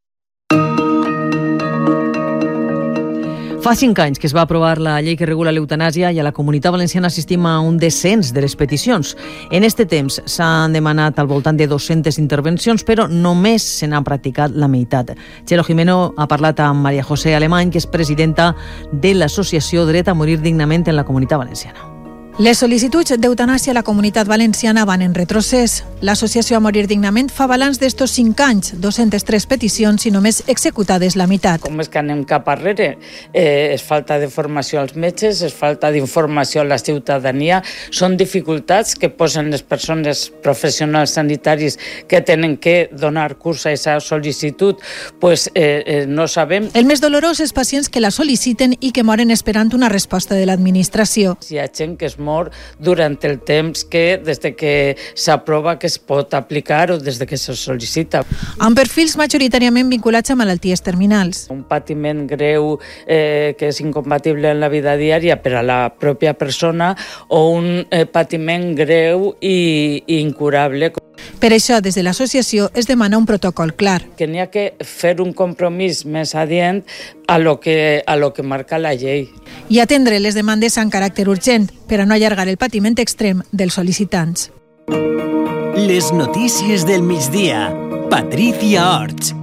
[SPEAKER 3] Fa 5 anys que es va aprovar la llei que regula l'eutanàsia i a la Comunitat Valenciana assistim a un descens de les peticions. En este temps s'han demanat al voltant de 200 intervencions, però només se n'ha practicat la meitat. Txelo Jimeno ha parlat amb Maria José Alemany, que és presidenta de l'associació Dret a Morir Dignament en la Comunitat Valenciana.
[SPEAKER 15] Les sol·licituds d'eutanàsia a la Comunitat Valenciana van en retrocés. L'associació A Morir Dignament fa balanç d'estos 5 anys, 203 peticions i només executades la meitat.
[SPEAKER 16] Com és que anem cap arrere? És falta de formació als metges, és falta d'informació a la ciutadania, són dificultats que posen les persones professionals sanitaris que tenen que donar curs a aquesta sol·licitud, pues no sabem.
[SPEAKER 15] El més dolorós és pacients que la sol·liciten i que moren esperant una resposta de l'administració.
[SPEAKER 16] Hi ha gent que es mor durant el temps que des que s'aprova que es pot aplicar o des que se sol·licita.
[SPEAKER 15] Amb perfils majoritàriament vinculats a malalties terminals.
[SPEAKER 16] Un patiment greu que és incompatible en la vida diària per a la pròpia persona o un patiment greu i incurable.
[SPEAKER 15] Per això, des de l'associació es demana un protocol clar.
[SPEAKER 16] Que n'hi ha que fer un compromís més adient a lo que marca la llei.
[SPEAKER 15] I atendre les demandes amb caràcter urgent per a no allargar el patiment extrem dels sol·licitants.
[SPEAKER 2] Les notícies del migdia. Patricia Orts.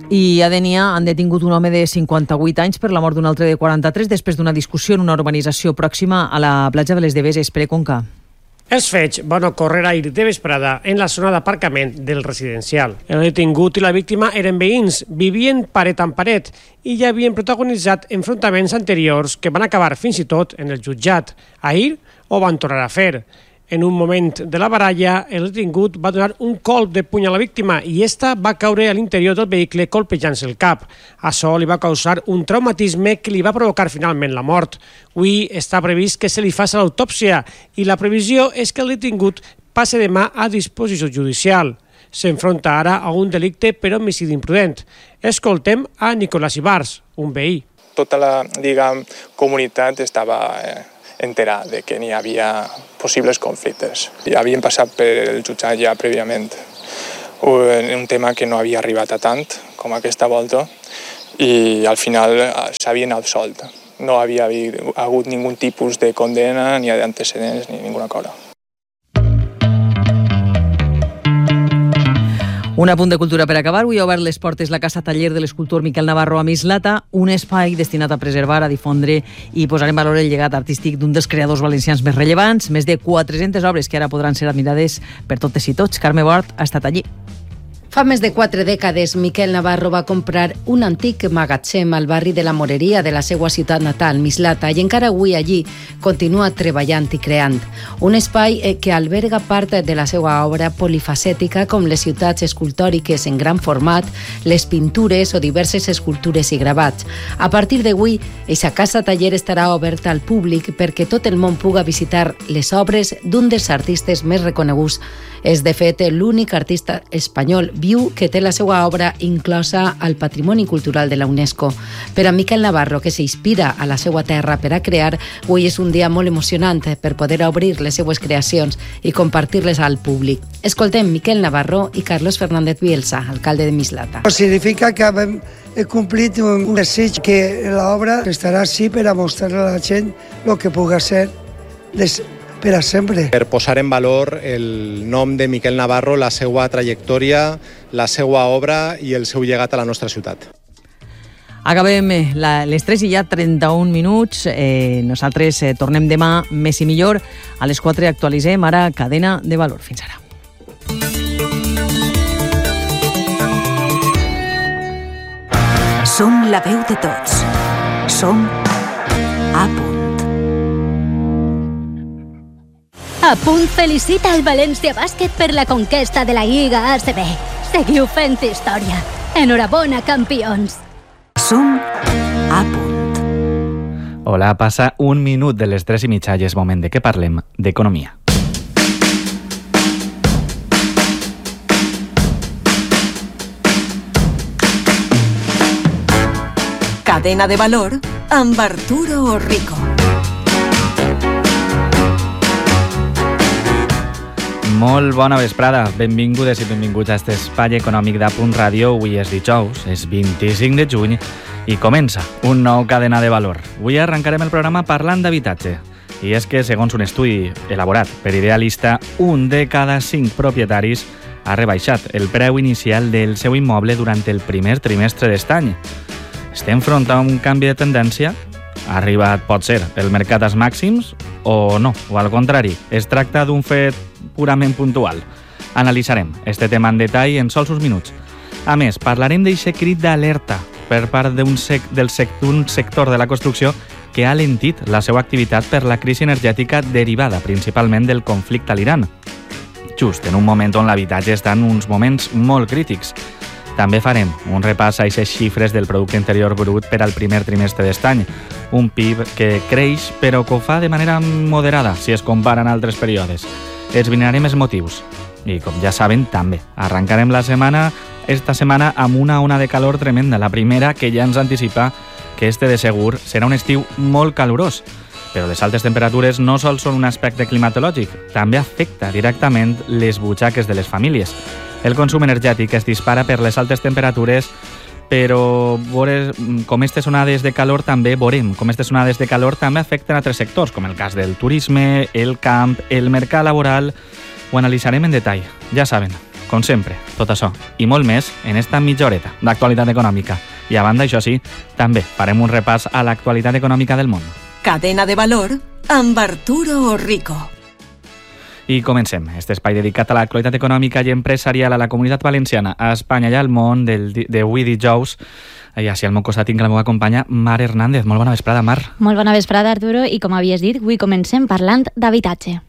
[SPEAKER 3] I a Dénia han detingut un home de 58 anys per la mort d'un altre de 43 després d'una discussió en una urbanització pròxima a la platja de les Deveses. Pere Conca.
[SPEAKER 17] Els fets van ocórrer ahir de vesprada en la zona d'aparcament del residencial. El detingut i la víctima eren veïns, vivien paret amb paret i ja havien protagonitzat enfrontaments anteriors que van acabar fins i tot en el jutjat. Ahir ho van tornar a fer. En un moment de la baralla, el detingut va donar un colp de puny a la víctima i esta va caure a l'interior del vehicle colpejant-se el cap. Això li va causar un traumatisme que li va provocar finalment la mort. Avui està previst que se li faci l'autòpsia i la previsió és que el detingut passe demà a disposició judicial. S'enfronta ara a un delicte per homicidi imprudent. Escoltem a Nicolás Ibars, un veí.
[SPEAKER 18] Tota la, comunitat estava entera de que n'hi havia possibles conflictes. Ja havien passat per el jutjat ja prèviament un tema que no havia arribat a tant com aquesta volta i al final s'havien absolt. No havia hagut ningú tipus de condena, ni d'antecedents, ni ninguna cosa.
[SPEAKER 3] Un apunt de cultura per acabar. Avui ha obert les portes la Casa Taller de l'escultor Miquel Navarro a Mislata, un espai destinat a preservar, a difondre i posar en valor el llegat artístic d'un dels creadors valencians més rellevants. Més de 400 obres que ara podran ser admirades per totes i tots. Carme Bort ha estat allí.
[SPEAKER 19] Fa més de 4 dècades, Miquel Navarro va comprar un antic magatzem al barri de la Moreria de la seva ciutat natal, Mislata, i encara avui allí continua treballant i creant. Un espai que alberga part de la seva obra polifacètica, com les ciutats escultòriques en gran format, les pintures o diverses escultures i gravats. A partir d'avui, aquesta casa taller estarà oberta al públic perquè tot el món puga visitar les obres d'un dels artistes més reconeguts. És, de fet, l'únic artista espanyol viu que té la seva obra inclosa al Patrimoni Cultural de la UNESCO. Per a Miquel Navarro, que s'inspira a la seva terra per a crear, avui és un dia molt emocionant per poder obrir les seues creacions i compartir-les al públic. Escoltem Miquel Navarro i Carlos Fernández Bielsa, alcalde de Mislata.
[SPEAKER 20] Significa que he complit un desig, que l'obra estarà així per a mostrar a la gent el que pugui ser per a sempre.
[SPEAKER 21] Per posar en valor el nom de Miquel Navarro, la seva trajectòria, la seva obra i el seu llegat a la nostra ciutat.
[SPEAKER 3] Acabem les 3 i ja 31 minuts. Nosaltres tornem demà més i millor. A les 4 actualitzem ara Cadena de Valor. Fins ara.
[SPEAKER 22] Som la veu de tots. Som A Punt.
[SPEAKER 24] A Punt felicita el València Bàsquet per la conquesta de la Lliga ACB. Seguiu fent història. Enhorabona, campions.
[SPEAKER 22] Som A Punt.
[SPEAKER 28] Hola, passa un minut de les 3:30 i és moment de que parlem d'economia.
[SPEAKER 22] Cadena de Valor amb Arturo Orrico.
[SPEAKER 28] Molt bona vesprada, benvingudes i benvinguts a este espai econòmic d'A Punt Ràdio. Avui és dijous, és 25 de juny i comença un nou Cadena de Valor. Avui arrencarem el programa parlant d'habitatge. I és que, segons un estudi elaborat per Idealista, un de cada 5 propietaris ha rebaixat el preu inicial del seu immoble durant el primer trimestre d'est any. Estem front a un canvi de tendència? Ha arribat, pot ser, el mercat als màxims o no, o al contrari, es tracta d'un fet purament puntual. Analitzarem este tema en detall en sols uns minuts. A més, parlarem d'eixe crit d'alerta per part d'un sector de la construcció que ha alentit la seva activitat per la crisi energètica derivada principalment del conflicte a l'Iran. Just en un moment on l'habitatge està en uns moments molt crítics. També farem un repàs a aquestes xifres del producte interior brut per al primer trimestre d'est any. Un PIB que creix, però que ho fa de manera moderada si es compara en altres períodes. Esbrinarem els motius. I, com ja saben, també arrencarem esta setmana amb una ona de calor tremenda. La primera, que ja ens anticipa que este de segur serà un estiu molt calorós. Però les altes temperatures no sols són un aspecte climatològic, també afecta directament les butxaques de les famílies. El consum energètic es dispara per les altes temperatures, però com aquestes onades de calor també afecten altres sectors, com el cas del turisme, el camp, el mercat laboral. Ho analitzarem en detall. Ja saben, com sempre, tot això i molt més en esta mitja horeta d'actualitat econòmica. I a banda, això sí, també farem un repàs a l'actualitat econòmica del món.
[SPEAKER 22] Cadena de valor amb Arturo Orrico.
[SPEAKER 28] I comencem este espai dedicat a l'actualitat econòmica i empresarial a la Comunitat Valenciana, a Espanya i al món d'avui dijous. I així al meu costat tinc la meva companya Mar Hernández. Molt bona vesprada, Mar.
[SPEAKER 8] Molt bona vesprada, Arturo, i com havies dit, avui comencem parlant d'habitatge.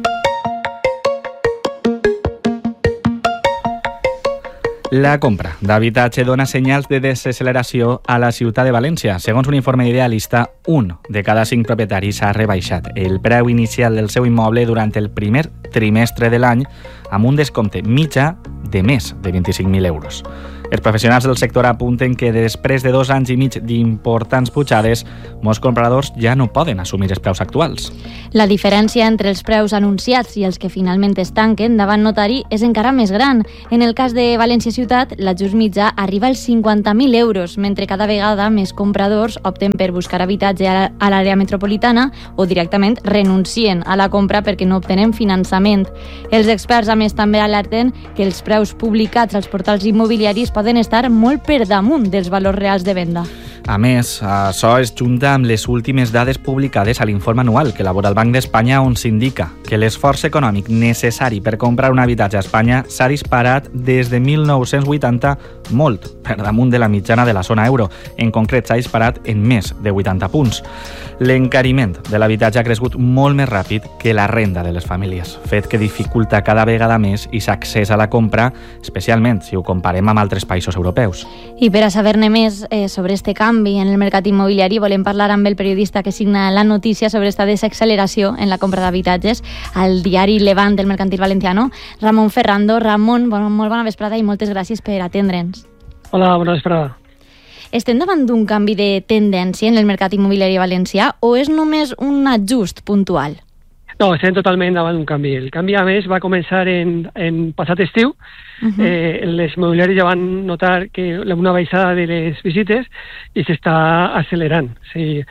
[SPEAKER 28] La compra d'habitatge dona senyals de desacceleració a la ciutat de València. Segons un informe d'Idealista, 1 de cada 5 propietaris ha rebaixat el preu inicial del seu immoble durant el primer trimestre de l'any amb un descompte mitjà de més de 25.000 euros. Els professionals del sector apunten que després de 2 anys i mig d'importants pujades, molts compradors ja no poden assumir els preus actuals.
[SPEAKER 8] La diferència entre els preus anunciats i els que finalment es tanquen davant notari és encara més gran. En el cas de València Ciutat, l'ajust mitjà arriba als 50.000 euros, mentre cada vegada més compradors opten per buscar habitatge a l'àrea metropolitana o directament renuncien a la compra perquè no obtenen finançament. Els experts, a més, també alerten que els preus publicats als portals immobiliaris poden estar molt per damunt dels valors reals de venda.
[SPEAKER 28] A més, això es junta amb les últimes dades publicades a l'informe anual que elabora el Banc d'Espanya, on s'indica que l'esforç econòmic necessari per comprar un habitatge a Espanya s'ha disparat des de 1980 molt per damunt de la mitjana de la zona euro. En concret, s'ha disparat en més de 80 punts. L'encariment de l'habitatge ha crescut molt més ràpid que la renda de les famílies, fet que dificulta cada vegada més i s'accés a la compra, especialment si ho comparem amb altres països europeus.
[SPEAKER 8] I per a saber-ne més sobre este canvi en el mercat immobiliari, volem parlar amb el periodista que signa la notícia sobre esta desacceleració en la compra d'habitatges al diari Levant del Mercantil Valenciano, Ramon Ferrando. Ramon, molt bona vesprada i moltes gràcies per atendre'ns.
[SPEAKER 9] Hola, bona vesprada.
[SPEAKER 8] Estem davant d'un canvi de tendència en el mercat immobiliari valencià o és només un ajust puntual?
[SPEAKER 9] No, estem totalment davant d'un canvi. El canvi, a més, va començar en passat estiu. Les immobiliaris ja van notar que una baixada de les visites i s'està accelerant. Sí,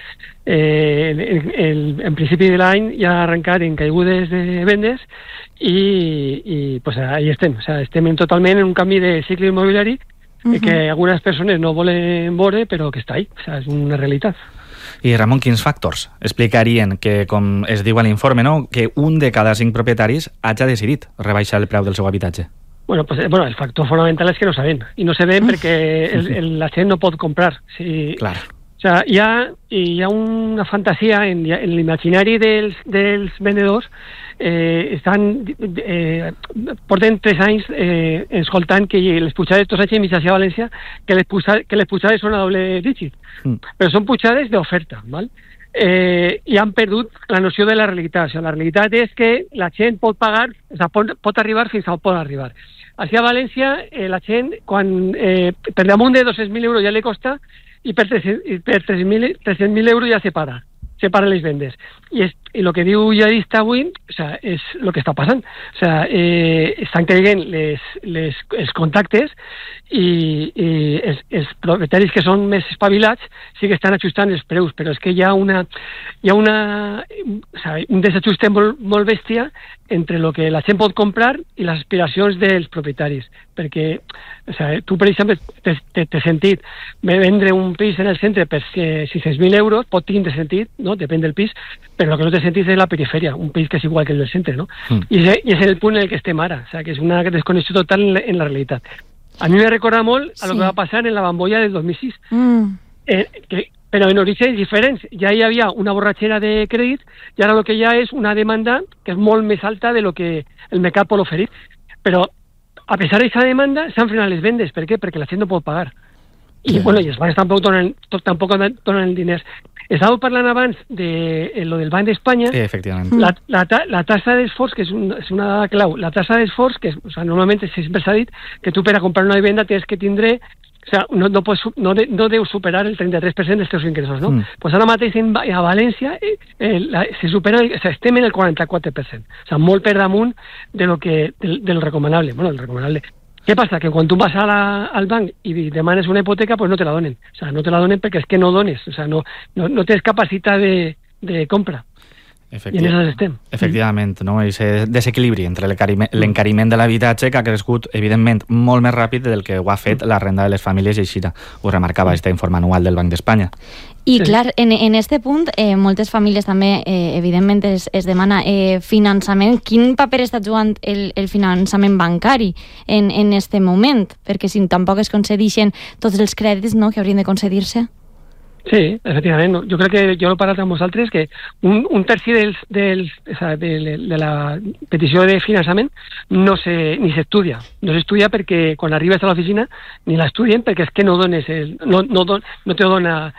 [SPEAKER 9] en principi de l'any ja ha arrencat en caigudes de vendes i pues, ahí estem. O sea, estem totalment en un canvi de cicle immobiliari que algunes persones no volen veure, però que està ahí. O sea, és una realitat.
[SPEAKER 28] I Ramon, quins factors explicarien que, com es diu a l'informe, no, que 1 de cada 5 propietaris hagi decidit rebaixar el preu del seu habitatge?
[SPEAKER 9] Bueno, el factor fonamental és que no sabem. I no sabem perquè la gent no pot comprar. Sí.
[SPEAKER 28] Clar.
[SPEAKER 9] O sea, hi ha una fantasia en l'imaginari dels vendedors. Porten 3 anys escoltant que les pujades, 2 anys i mig a València, que les pujades són a doble dígit. Però són pujades d'oferta, val? I han perdut la noció de la realitat. O sigui, la realitat és que la gent pot pagar, o sigui, pot arribar fins on pot arribar. Així a València, la gent, quan per damunt de 200.000 euros ja li costa, i per 300.000 euros ja separa les vendes. I el que diu Iadista avui, o sea, és el que està passant. O sea, estan caient els contactes i els propietaris que són més espavilats sí que estan ajustant els preus, però és que hi ha un desajuste molt bèstia entre el que la gent pot comprar i les aspiracions dels propietaris. Perquè o sea, tu, per exemple, t'he sentit vendre un pis en el centre per 600.000 euros, pot tindre sentit, no? Depèn del pis, però el que no té sentit és la perifèria, un pis que és igual que el del centre, no? I és el punt en el que estem ara, o sea, que és una desconnexió total en la realitat. A mi me recorda molt a lo que va passar en la bombolla del 2006, però en orígens diferents. Ja hi havia una borratxera de crèdit i ara el que hi ha és una demanda que és molt més alta de lo que el mercat pot oferir. Però a pesar d'aquesta demanda s'han frenat les vendes. Per què? Perquè la gent no pot pagar. I els bancs tampoc donen diners. Estàveu parlant abans de lo del Banc d'Espanya.
[SPEAKER 28] Sí, efectivament.
[SPEAKER 9] La tassa d'esforç, que és una dada clau, la tassa d'esforç, que normalment sempre s'ha dit que tu per a comprar una vivenda tens que tindre, o sea, no deus superar el 33% dels teus ingressos, no? Pues ara mateix a València se supera, o sea, estem en el 44%, o sea, molt per damunt del recomanable. Bueno, el recomanable. Què passa? Que quan tu vas al banc i demanes una hipoteca, pues no te la donen. O sea, no te la donen perquè és que no dones. O sea, no tens capacitat de compra. I en això estem.
[SPEAKER 28] Efectivament, no? Aquest desequilibri entre l'encariment de l'habitatge que ha crescut, evidentment, molt més ràpid del que ho ha fet la renda de les famílies, i així ho remarcava este informe anual del Banc d'Espanya.
[SPEAKER 8] I clar, en este punt, moltes famílies també, evidentment, es demana finançament. Quin paper està jugant el finançament bancari en este moment? Perquè si tampoc es concedeixen tots els crèdits, no?, que haurien de concedir-se.
[SPEAKER 9] Sí, efectivament. Jo crec que jo he parlat amb vosaltres que un terci de la petició de finançament ni s'estudia. No s'estudia perquè quan arribes a l'oficina ni l'estudien, perquè és que no te dona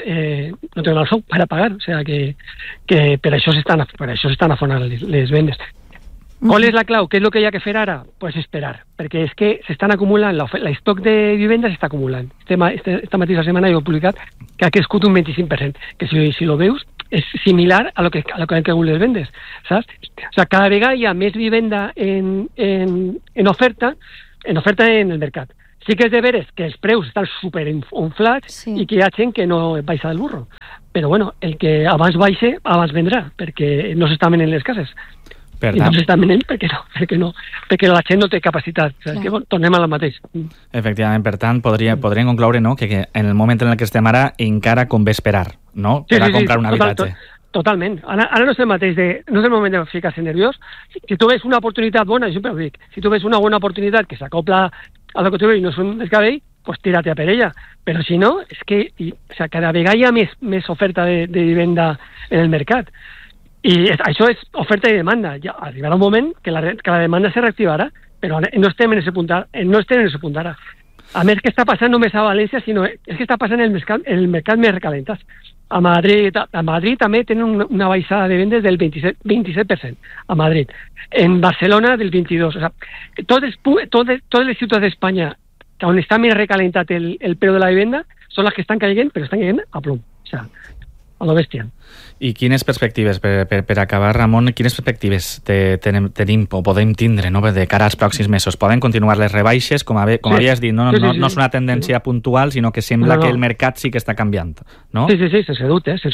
[SPEAKER 9] el sou per a pagar. O sigui que per això s'estan afonant les vendes. ¿Cuál es la clau? ¿Qué es lo que hay que fer ara? Pues esperar, perquè és que s'estan acumulant, l'estoc de vivendes s'està acumulant. Esta mateixa setmana he publicat que ha crescut un 25%, que si lo veus és similar a lo que han caigut les vendes, saps? O sea, cada vegada hi ha més vivenda en oferta en el mercat. Sí que és de veres que els preus estan superinflats i que hi ha gent que no baixa del burro. Però bueno, el que abans baixe, abans vendrà, perquè no s'estan venent les cases. I no s'estan venent perquè la gent no té capacitat. O sigui, que tornem a la mateixa.
[SPEAKER 28] Efectivament, per tant, podríem concloure, no?, que en el moment en el que estem ara encara convé esperar, no?, per a comprar un habitatge.
[SPEAKER 9] Totalment. Ara no és el mateix no és el moment de ficar-se nerviós. Si tu ves una oportunitat bona, jo sempre ho dic, si tu ves una bona oportunitat que s'acopla a lo que tu veus i no és un descabell, pues tírate a per ella. Però si no, és que cada vegada hi ha més oferta de vivenda en el mercat. I això és oferta i demanda. Ja arribarà un moment que la demanda se reactivarà, però no estem en ese punt ara. A més, que està passant només a València, sinó és que està passant en el mercat més recalentat. A Madrid també tenen una baixada de vendes del 27%, a Madrid. En Barcelona del 22%. O sigui, totes les ciutats d'Espanya on està més recalentat el preu de la vivenda són les que estan caient, però estan caient a plom. O sigui, a lo bèstia.
[SPEAKER 28] I quines perspectives, per acabar, Ramon, quines perspectives tenim o podem tindre, no?, de cara als pròxims mesos? Poden continuar les rebaixes? Com havies dit, no és una tendència puntual, sinó que sembla que el mercat sí que està canviant, no? Sí,
[SPEAKER 9] sense dubte. O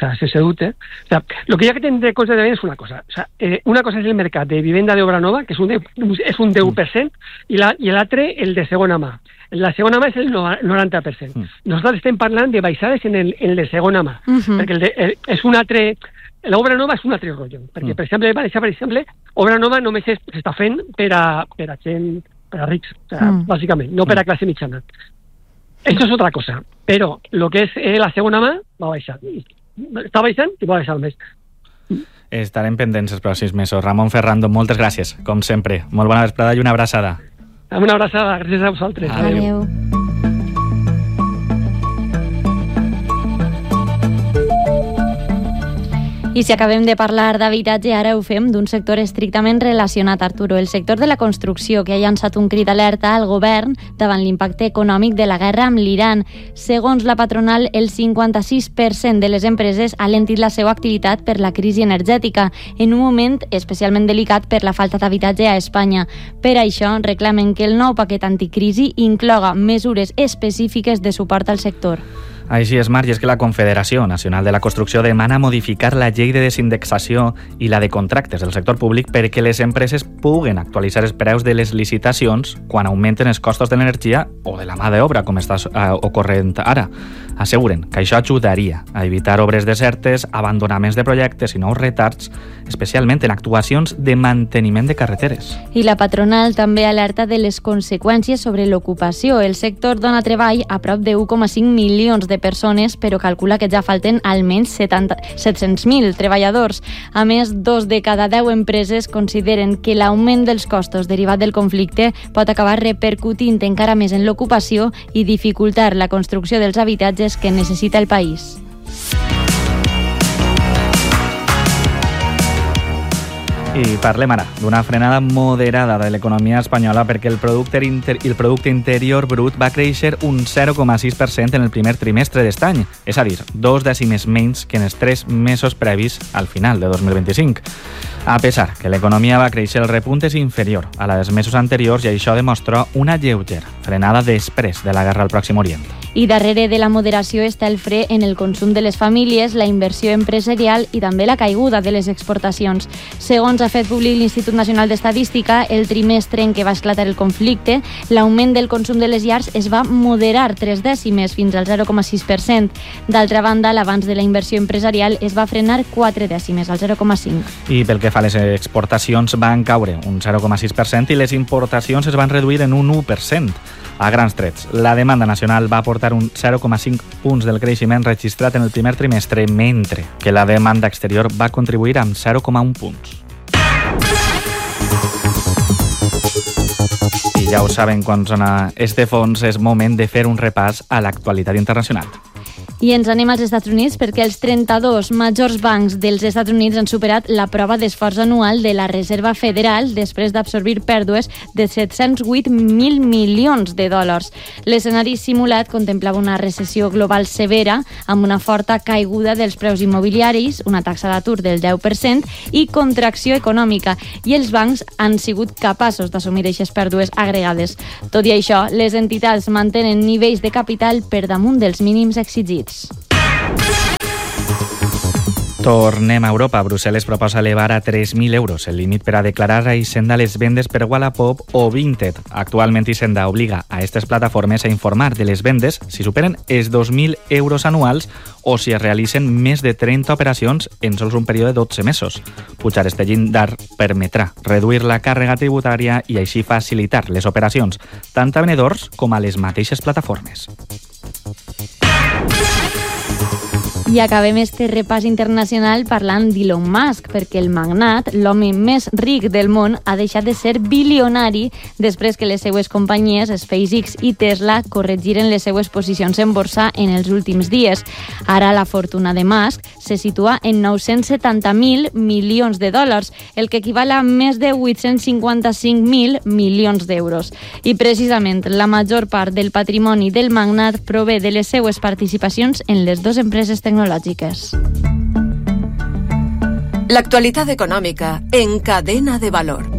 [SPEAKER 9] sea, lo que hi ha que tindre en compte també és una cosa. O sea, una cosa és el mercat de vivenda d'obra nova, que és un 10%, i l'altre el de segona mà. La segona mà és el 90%. Nosaltres estem parlant de baixades en el de segona mà, perquè és un altre... L'obra nova és un altre rotllo, perquè, per exemple, obra nova només s'està fent per a gent, per a rics, o sea, bàsicament, no per a classe mitjana. Això és otra cosa, però el que és la segona mà va baixar. Està baixant i va baixar més.
[SPEAKER 28] Estarem pendents els pròxims mesos. Ramon Ferrando, moltes gràcies, com sempre. Molt bona vesprada i una abraçada.
[SPEAKER 9] Una abraçada, gràcies a vosaltres.
[SPEAKER 8] Adéu. I si acabem de parlar d'habitatge, ara ho fem d'un sector estrictament relacionat, Arturo, el sector de la construcció, que ha llançat un crit d'alerta al govern davant l'impacte econòmic de la guerra amb l'Iran. Segons la patronal, el 56% de les empreses ha lentit la seva activitat per la crisi energètica, en un moment especialment delicat per la falta d'habitatge a Espanya. Per això, reclamen que el nou paquet anticrisi incloga mesures específiques de suport al sector.
[SPEAKER 28] Així és, Marc, i és que la Confederació Nacional de la Construcció demana modificar la llei de desindexació i la de contractes del sector públic perquè les empreses puguen actualitzar els preus de les licitacions quan augmenten els costos de l'energia o de la mà d'obra, com està ocorrent ara. Asseguren que això ajudaria a evitar obres desertes, abandonaments de projectes i nous retards, especialment en actuacions de manteniment de carreteres.
[SPEAKER 8] I la patronal també alerta de les conseqüències sobre l'ocupació. El sector dona treball a prop de 1,5 milions de persones, però calcula que ja falten almenys 700.000 treballadors. A més, 2 de cada 10 empreses consideren que l'augment dels costos derivat del conflicte pot acabar repercutint encara més en l'ocupació i dificultar la construcció dels habitatges que necessita el país.
[SPEAKER 28] I parlem ara d'una frenada moderada de l'economia espanyola perquè el producte interior brut va créixer un 0,6% en el primer trimestre d'este any, és a dir, 2 dècimes menys que en els 3 mesos previs al final de 2025. A pesar que l'economia va créixer, el repunt és inferior a la dels mesos anteriors i això demostra una lleugera frenada després de la guerra al Pròxim Orient.
[SPEAKER 8] I darrere de la moderació està el fre en el consum de les famílies, la inversió empresarial i també la caiguda de les exportacions. Segons ha fet públic l'Institut Nacional d'Estadística, el trimestre en què va esclatar el conflicte, l'augment del consum de les llars es va moderar 3 dècimes fins al 0,6%. D'altra banda, l'avanç de la inversió empresarial es va frenar 4 dècimes, al 0,5%.
[SPEAKER 28] I pel que fa a les exportacions van caure un 0,6% i les importacions es van reduir en un 1%. A grans trets, la demanda nacional va aportar un 0,5 punts del creixement registrat en el primer trimestre, mentre que la demanda exterior va contribuir amb 0,1 punts. I ja ho saben, quan sona este fons és moment de fer un repàs a l'actualitat internacional.
[SPEAKER 8] I ens anem als Estats Units perquè els 32 majors bancs dels Estats Units han superat la prova d'esforç anual de la Reserva Federal després d'absorbir pèrdues de 708.000 milions de dòlars. L'escenari simulat contemplava una recessió global severa amb una forta caiguda dels preus immobiliaris, una taxa d'atur del 10% i contracció econòmica, i els bancs han sigut capaços d'assumir aquestes pèrdues agregades. Tot i això, les entitats mantenen nivells de capital per damunt dels mínims exigits.
[SPEAKER 28] Tornem a Europa. Brussel·les proposa elevar a 3.000 euros el límit per a declarar a Hisenda les vendes per Wallapop o Vinted. Actualment Hisenda obliga a aquestes plataformes a informar de les vendes si superen els 2.000 euros anuals o si es realitzen més de 30 operacions en sols un període de 12 mesos. Pujar este llindar permetrà reduir la càrrega tributària i així facilitar les operacions tant a venedors com a les mateixes plataformes.
[SPEAKER 8] I acabem este repàs internacional parlant d'Elon Musk, perquè el magnat, l'home més ric del món, ha deixat de ser bilionari després que les seues companyies, SpaceX i Tesla, corregiren les seues posicions en borsa en els últims dies. Ara la fortuna de Musk se situa en 970.000 milions de dòlars, el que equival a més de 855.000 milions d'euros. I precisament la major part del patrimoni del magnat prové de les seues participacions en les dues empreses tecnològiques.
[SPEAKER 22] L'actualitat econòmica en Cadena de Valor.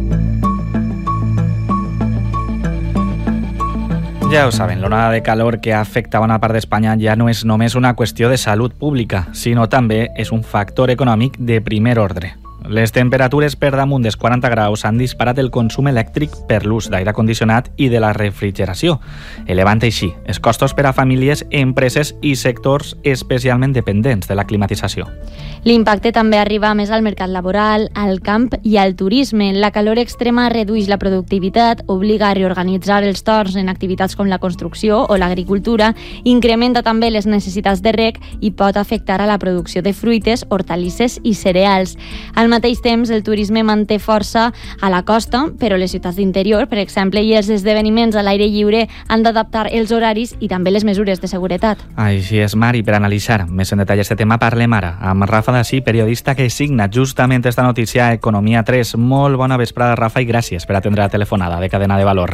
[SPEAKER 28] Ja ho saben, l'onada de calor que afecta a bona part d'Espanya ja no és només una qüestió de salut pública, sinó també és un factor econòmic de primer ordre. Les temperatures per damunt dels 40 graus han disparat el consum elèctric per l'ús d'aire condicionat i de la refrigeració, elevant així els costos per a famílies, empreses i sectors especialment dependents de la climatització.
[SPEAKER 8] L'impacte també arriba més al mercat laboral, al camp i al turisme. La calor extrema redueix la productivitat, obliga a reorganitzar els torns en activitats com la construcció o l'agricultura, incrementa també les necessitats de reg i pot afectar a la producció de fruites, hortalisses i cereals. Al mateix temps, el turisme manté força a la costa, però les ciutats d'interior, per exemple, i els esdeveniments a l'aire lliure han d'adaptar els horaris i també les mesures de seguretat.
[SPEAKER 28] Així és, Mari. Per analitzar més en detall aquest tema parlem ara amb Rafa Dací, periodista que signa justament esta notícia a Economia 3. Molt bona vesprada, Rafa, i gràcies per atendre la telefonada de Cadena de Valor.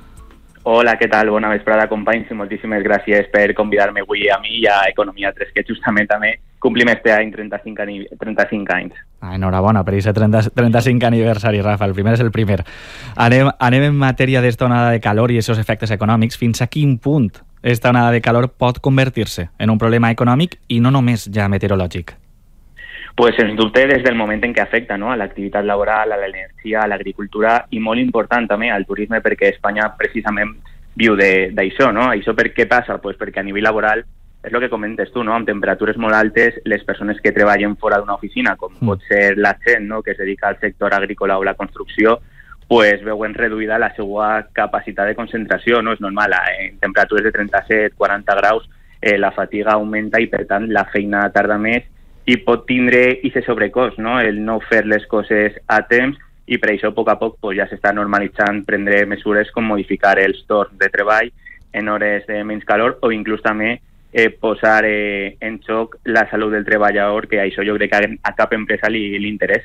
[SPEAKER 7] Hola, què tal? Bona vesprada, companys, i moltíssimes gràcies per convidar-me avui a mi i a Economia 3, que justament també complim este any 35 anys.
[SPEAKER 28] Enhorabona per aquest 35 aniversari, Rafa. El primer és el primer. Anem en matèria d'esta onada de calor i aquests efectes econòmics. Fins a quin punt esta onada de calor pot convertir-se en un problema econòmic i no només ja meteorològic?
[SPEAKER 7] Pues sens dubte des del moment en què afecta, no?, a l'activitat laboral, a l'energia, a l'agricultura i molt important també al turisme, perquè Espanya precisament viu d'això, no? Això per què passa? Pues perquè a nivell laboral és el que comentes tu, no? Amb temperatures molt altes, les persones que treballen fora d'una oficina, com pot ser la gent, no?, que es dedica al sector agrícola o la construcció, pues veuen reduïda la seva capacitat de concentració, no? És normal, en temperatures de 37-40 graus la fatiga augmenta i per tant la feina tarda més i pot tindre aquest sobrecost, no?, el no fer les coses a temps, i per això a poc pues, ja s'està normalitzant prendre mesures com modificar els torns de treball en hores de menys calor o inclús també posar en xoc la salut del treballador, que això jo crec que a cap empresa li interessa.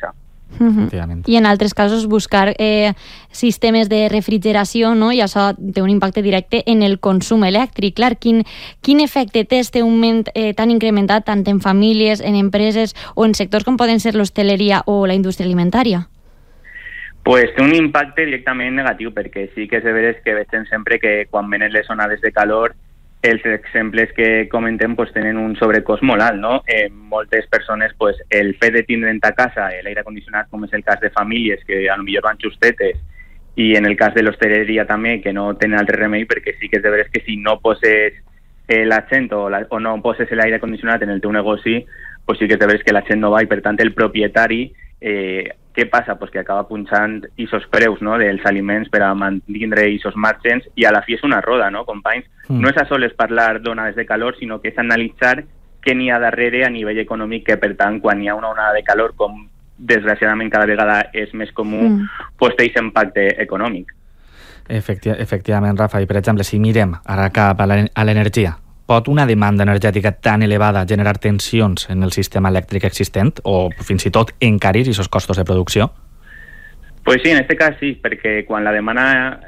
[SPEAKER 8] I en altres casos buscar sistemes de refrigeració, no? I això té un impacte directe en el consum elèctric. Clar, quin efecte té este augment tan incrementat tant en famílies, en empreses o en sectors com poden ser l'hostaleria o la indústria alimentària?
[SPEAKER 7] Pues té un impacte directament negatiu, perquè sí que és de veres que veiem sempre que quan venen les onades de calor els exemples que comentem pues, tenen un sobrecost molt alt, no? Moltes persones, pues, el fet de tindre a casa l'aire condicionat, com és el cas de famílies que potser van justetes, i en el cas de l'hostaleria també, que no tenen altre remei, perquè sí que és de veres que si no poses l'accent o no poses l'aire condicionat en el teu negoci, pues sí que és de veres que l'accent no va, i per tant el propietari què passa? Pues que acaba punxant aquests preus, no? dels aliments per a mantenir aquests margens, i a la fi és una roda, no, companys? No és a sols parlar d'onades de calor, sinó que és analitzar què n'hi ha darrere a nivell econòmic, que per tant, quan hi ha una onada de calor, com desgraciadament cada vegada és més comú, pues té aquest impacte econòmic.
[SPEAKER 28] Efectivament, Rafa, i per exemple, si mirem ara cap a l'energia, pot una demanda energètica tan elevada generar tensions en el sistema elèctric existent o fins i tot encarir aquests costos de producció?
[SPEAKER 7] Pues sí, en este cas sí, perquè quan la demanda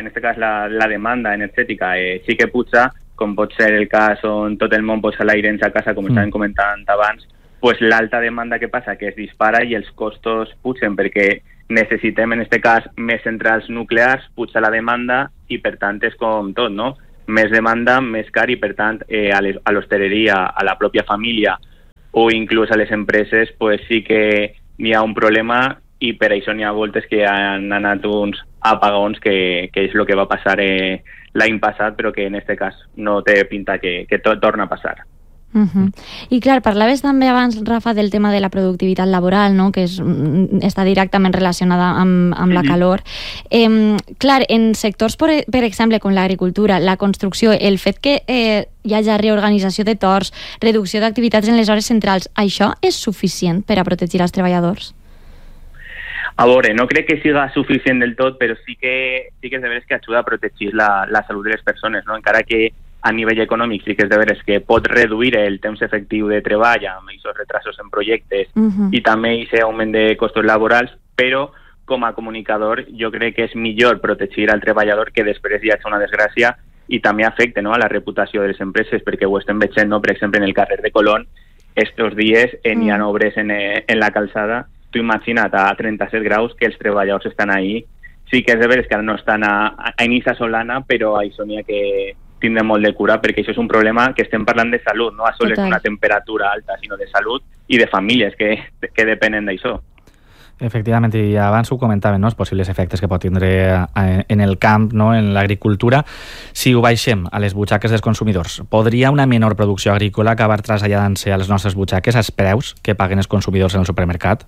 [SPEAKER 7] energètica sí que puja, com pot ser el cas on tot el món posa l'aire en sa casa, com estàvem comentant abans, pues l'alta demanda que passa que es dispara i els costos pugen perquè necessitem en este cas més centrals nuclears, puja la demanda i per tant és com tot, no? Més demanda, més car, i per tant a l'hostaleria, a la pròpia família o inclús a les empreses pues sí que n'hi ha un problema, i per això n'hi ha voltes que han anat uns apagons que és el que va passar l'any passat, però que en aquest cas no té pinta que tot torna a passar.
[SPEAKER 8] I clar, parlaves també abans, Rafa, del tema de la productivitat laboral, no? Que està directament relacionada amb la calor. Clar, en sectors, per exemple, com l'agricultura, la construcció, el fet que hi hagi reorganització de torns, reducció d'activitats en les hores centrals, això és suficient per a protegir els treballadors?
[SPEAKER 7] A veure, no crec que siga suficient del tot, però sí que és de veres que ajuda a protegir la salut de les persones, no? Encara que a nivell econòmic sí que és de veres que pot reduir el temps efectiu de treball amb aquests retrasos en projectes i també aquest augment de costos laborals, però com a comunicador jo crec que és millor protegir al treballador que després hi hagi una desgràcia i també afecta, no, a la reputació de les empreses, perquè ho estem veient, no? Per exemple, en el carrer de Colón, estos dies hi ha obres en la calçada. Tu imagina't a 37 graus que els treballadors estan ahí. Sí que és de veres que ara no estan a inicia solana, però això n'hi ha que tindre molt de cura, perquè això és un problema que estem parlant de salut, no a sols una temperatura alta, sinó de salut i de famílies que depenen d'això.
[SPEAKER 28] Efectivament, i abans ho comentaven, no? Els possibles efectes que pot tindre en el camp, no? En l'agricultura. Si ho baixem a les butxaques dels consumidors, podria una menor producció agrícola acabar traslladant-se a les nostres butxaques als preus que paguen els consumidors en el supermercat?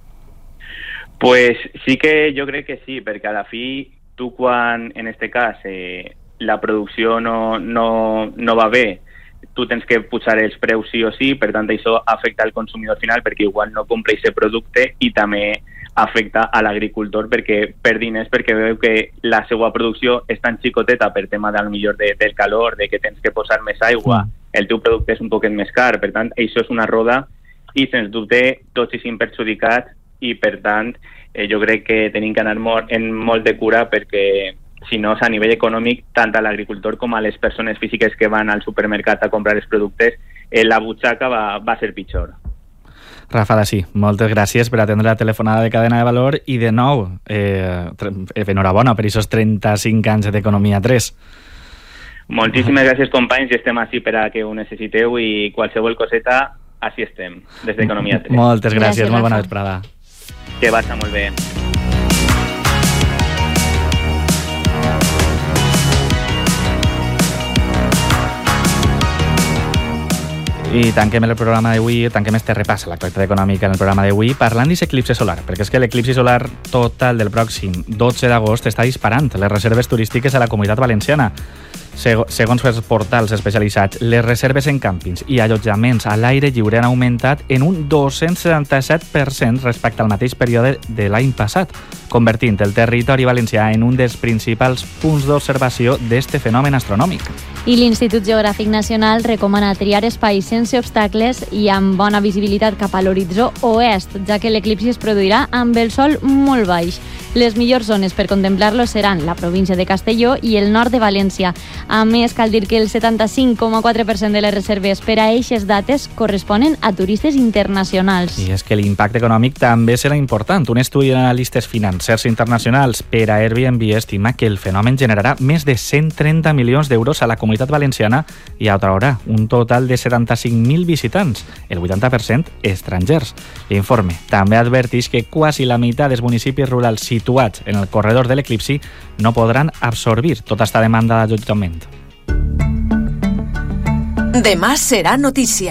[SPEAKER 7] Pues sí que jo crec que sí, perquè a la fi tu quan, en este cas, la producció no va bé, tu tens que pujar els preus sí o sí, per tant això afecta al consumidor final perquè igual no compra aquest producte, i també afecta a l'agricultor perquè perd diners, perquè veu que la seva producció és tan xicoteta per tema del calor, de que tens que posar més aigua, el teu producte és un poquet més car, per tant això és una roda i sens dubte tots hi són perjudicats, i per tant jo crec que tenim que anar molt de cura, perquè si no, a nivell econòmic, tant a l'agricultor com a les persones físiques que van al supermercat a comprar els productes, la butxaca va ser pitjor.
[SPEAKER 28] Rafa Dací, moltes gràcies per atendre la telefonada de Cadena de Valor i de nou, enhorabona per aquests 35 anys d'Economia 3.
[SPEAKER 7] Moltíssimes gràcies, companys, i estem així per a que ho necessiteu, i qualsevol coseta, així estem, des d'Economia 3.
[SPEAKER 28] Moltes gràcies, molt bona vesprada.
[SPEAKER 7] Que vagi molt bé.
[SPEAKER 28] I tanquem el programa d'avui, tanquem este repàs a l'actualitat econòmica en el programa d'avui parlant d'aquest eclipsi solar, perquè és que l'eclipsi solar total del pròxim 12 d'agost està disparant les reserves turístiques a la Comunitat Valenciana. Segons els portals especialitzats, les reserves en càmpings i allotjaments a l'aire lliure han augmentat en un 277% respecte al mateix període de l'any passat, convertint el territori valencià en un dels principals punts d'observació d'este fenomen astronòmic.
[SPEAKER 8] I l'Institut Geogràfic Nacional recomana triar espais sense obstacles i amb bona visibilitat cap a l'horitzó oest, ja que l'eclipsi es produirà amb el sol molt baix. Les millors zones per contemplar-lo seran la província de Castelló i el nord de València. A més, cal dir que el 75,4% de les reserves per a eixes dates corresponen a turistes internacionals.
[SPEAKER 28] I és que l'impacte econòmic també serà important. Un estudi d'analistes financers internacionals per a Airbnb estima que el fenomen generarà més de 130 milions d'euros a la comunitat valenciana i atraurà un total de 75.000 visitants, el 80% estrangers. L'informe també adverteix que quasi la meitat dels municipis rurals situats en el corredor de l'eclipsi no podran absorbir tota esta demanda d'allotjament.
[SPEAKER 22] Demà serà notícia.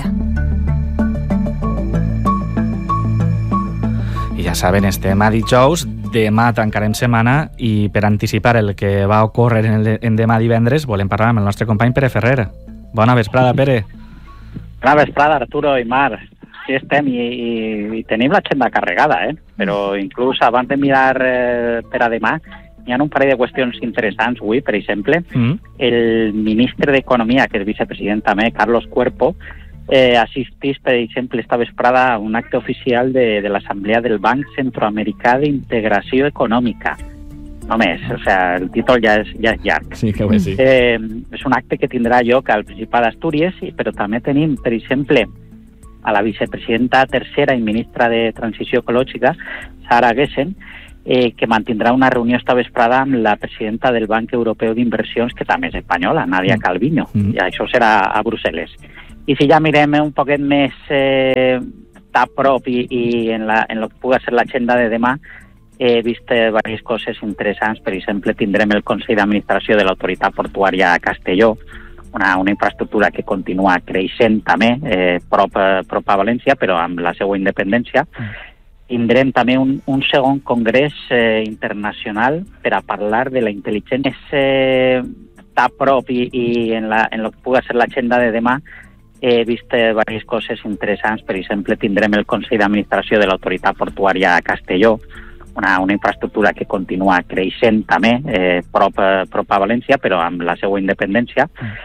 [SPEAKER 28] I ja saben, estem a dijous, demà tancarem setmana i per anticipar el que va ocórrer en demà divendres volem parlar amb el nostre company Pere Ferrer. Bona vesprada, Pere.
[SPEAKER 10] Bona vesprada, Arturo i Mar. Sí, estem i tenim l'agenda carregada, però inclús abans de mirar per a demà hi ha un parell de qüestions interessants avui, per exemple. El ministre d'Economia, que és vicepresident també, Carlos Cuerpo, assistís, per exemple, esta vesprada a un acte oficial de l'Assemblea del Banc Centroamericà d'Integració Econòmica. Només, o sea, el títol ja és llarg.
[SPEAKER 28] Sí, que ho és, sí.
[SPEAKER 10] És un acte que tindrà lloc al Principat d'Astúries, però també tenim, per exemple, a la vicepresidenta tercera i ministra de Transició Ecològica, Sara Gessen, que mantindrà una reunió esta vesprada amb la presidenta del Banc Europeu d'Inversions, que també és espanyola, Nadia Calviño, i això serà a Brussel·les. I si ja mirem un poquet més a prop i en el que pugui ser l'agenda de demà, he vist diverses coses interessants. Per exemple, tindrem el Consell d'Administració de l'Autoritat Portuària a Castelló, una infraestructura que continua creixent també, prop a València, però amb la seva independència. Tindrem també un segon congrés internacional per a parlar de la intel·ligència. A prop i en el que pugui ser l'agenda de demà, he vist diverses coses interessants. Per exemple, tindrem el Consell d'Administració de l'Autoritat Portuària a Castelló, una infraestructura que continua creixent també, prop a València, però amb la seva independència.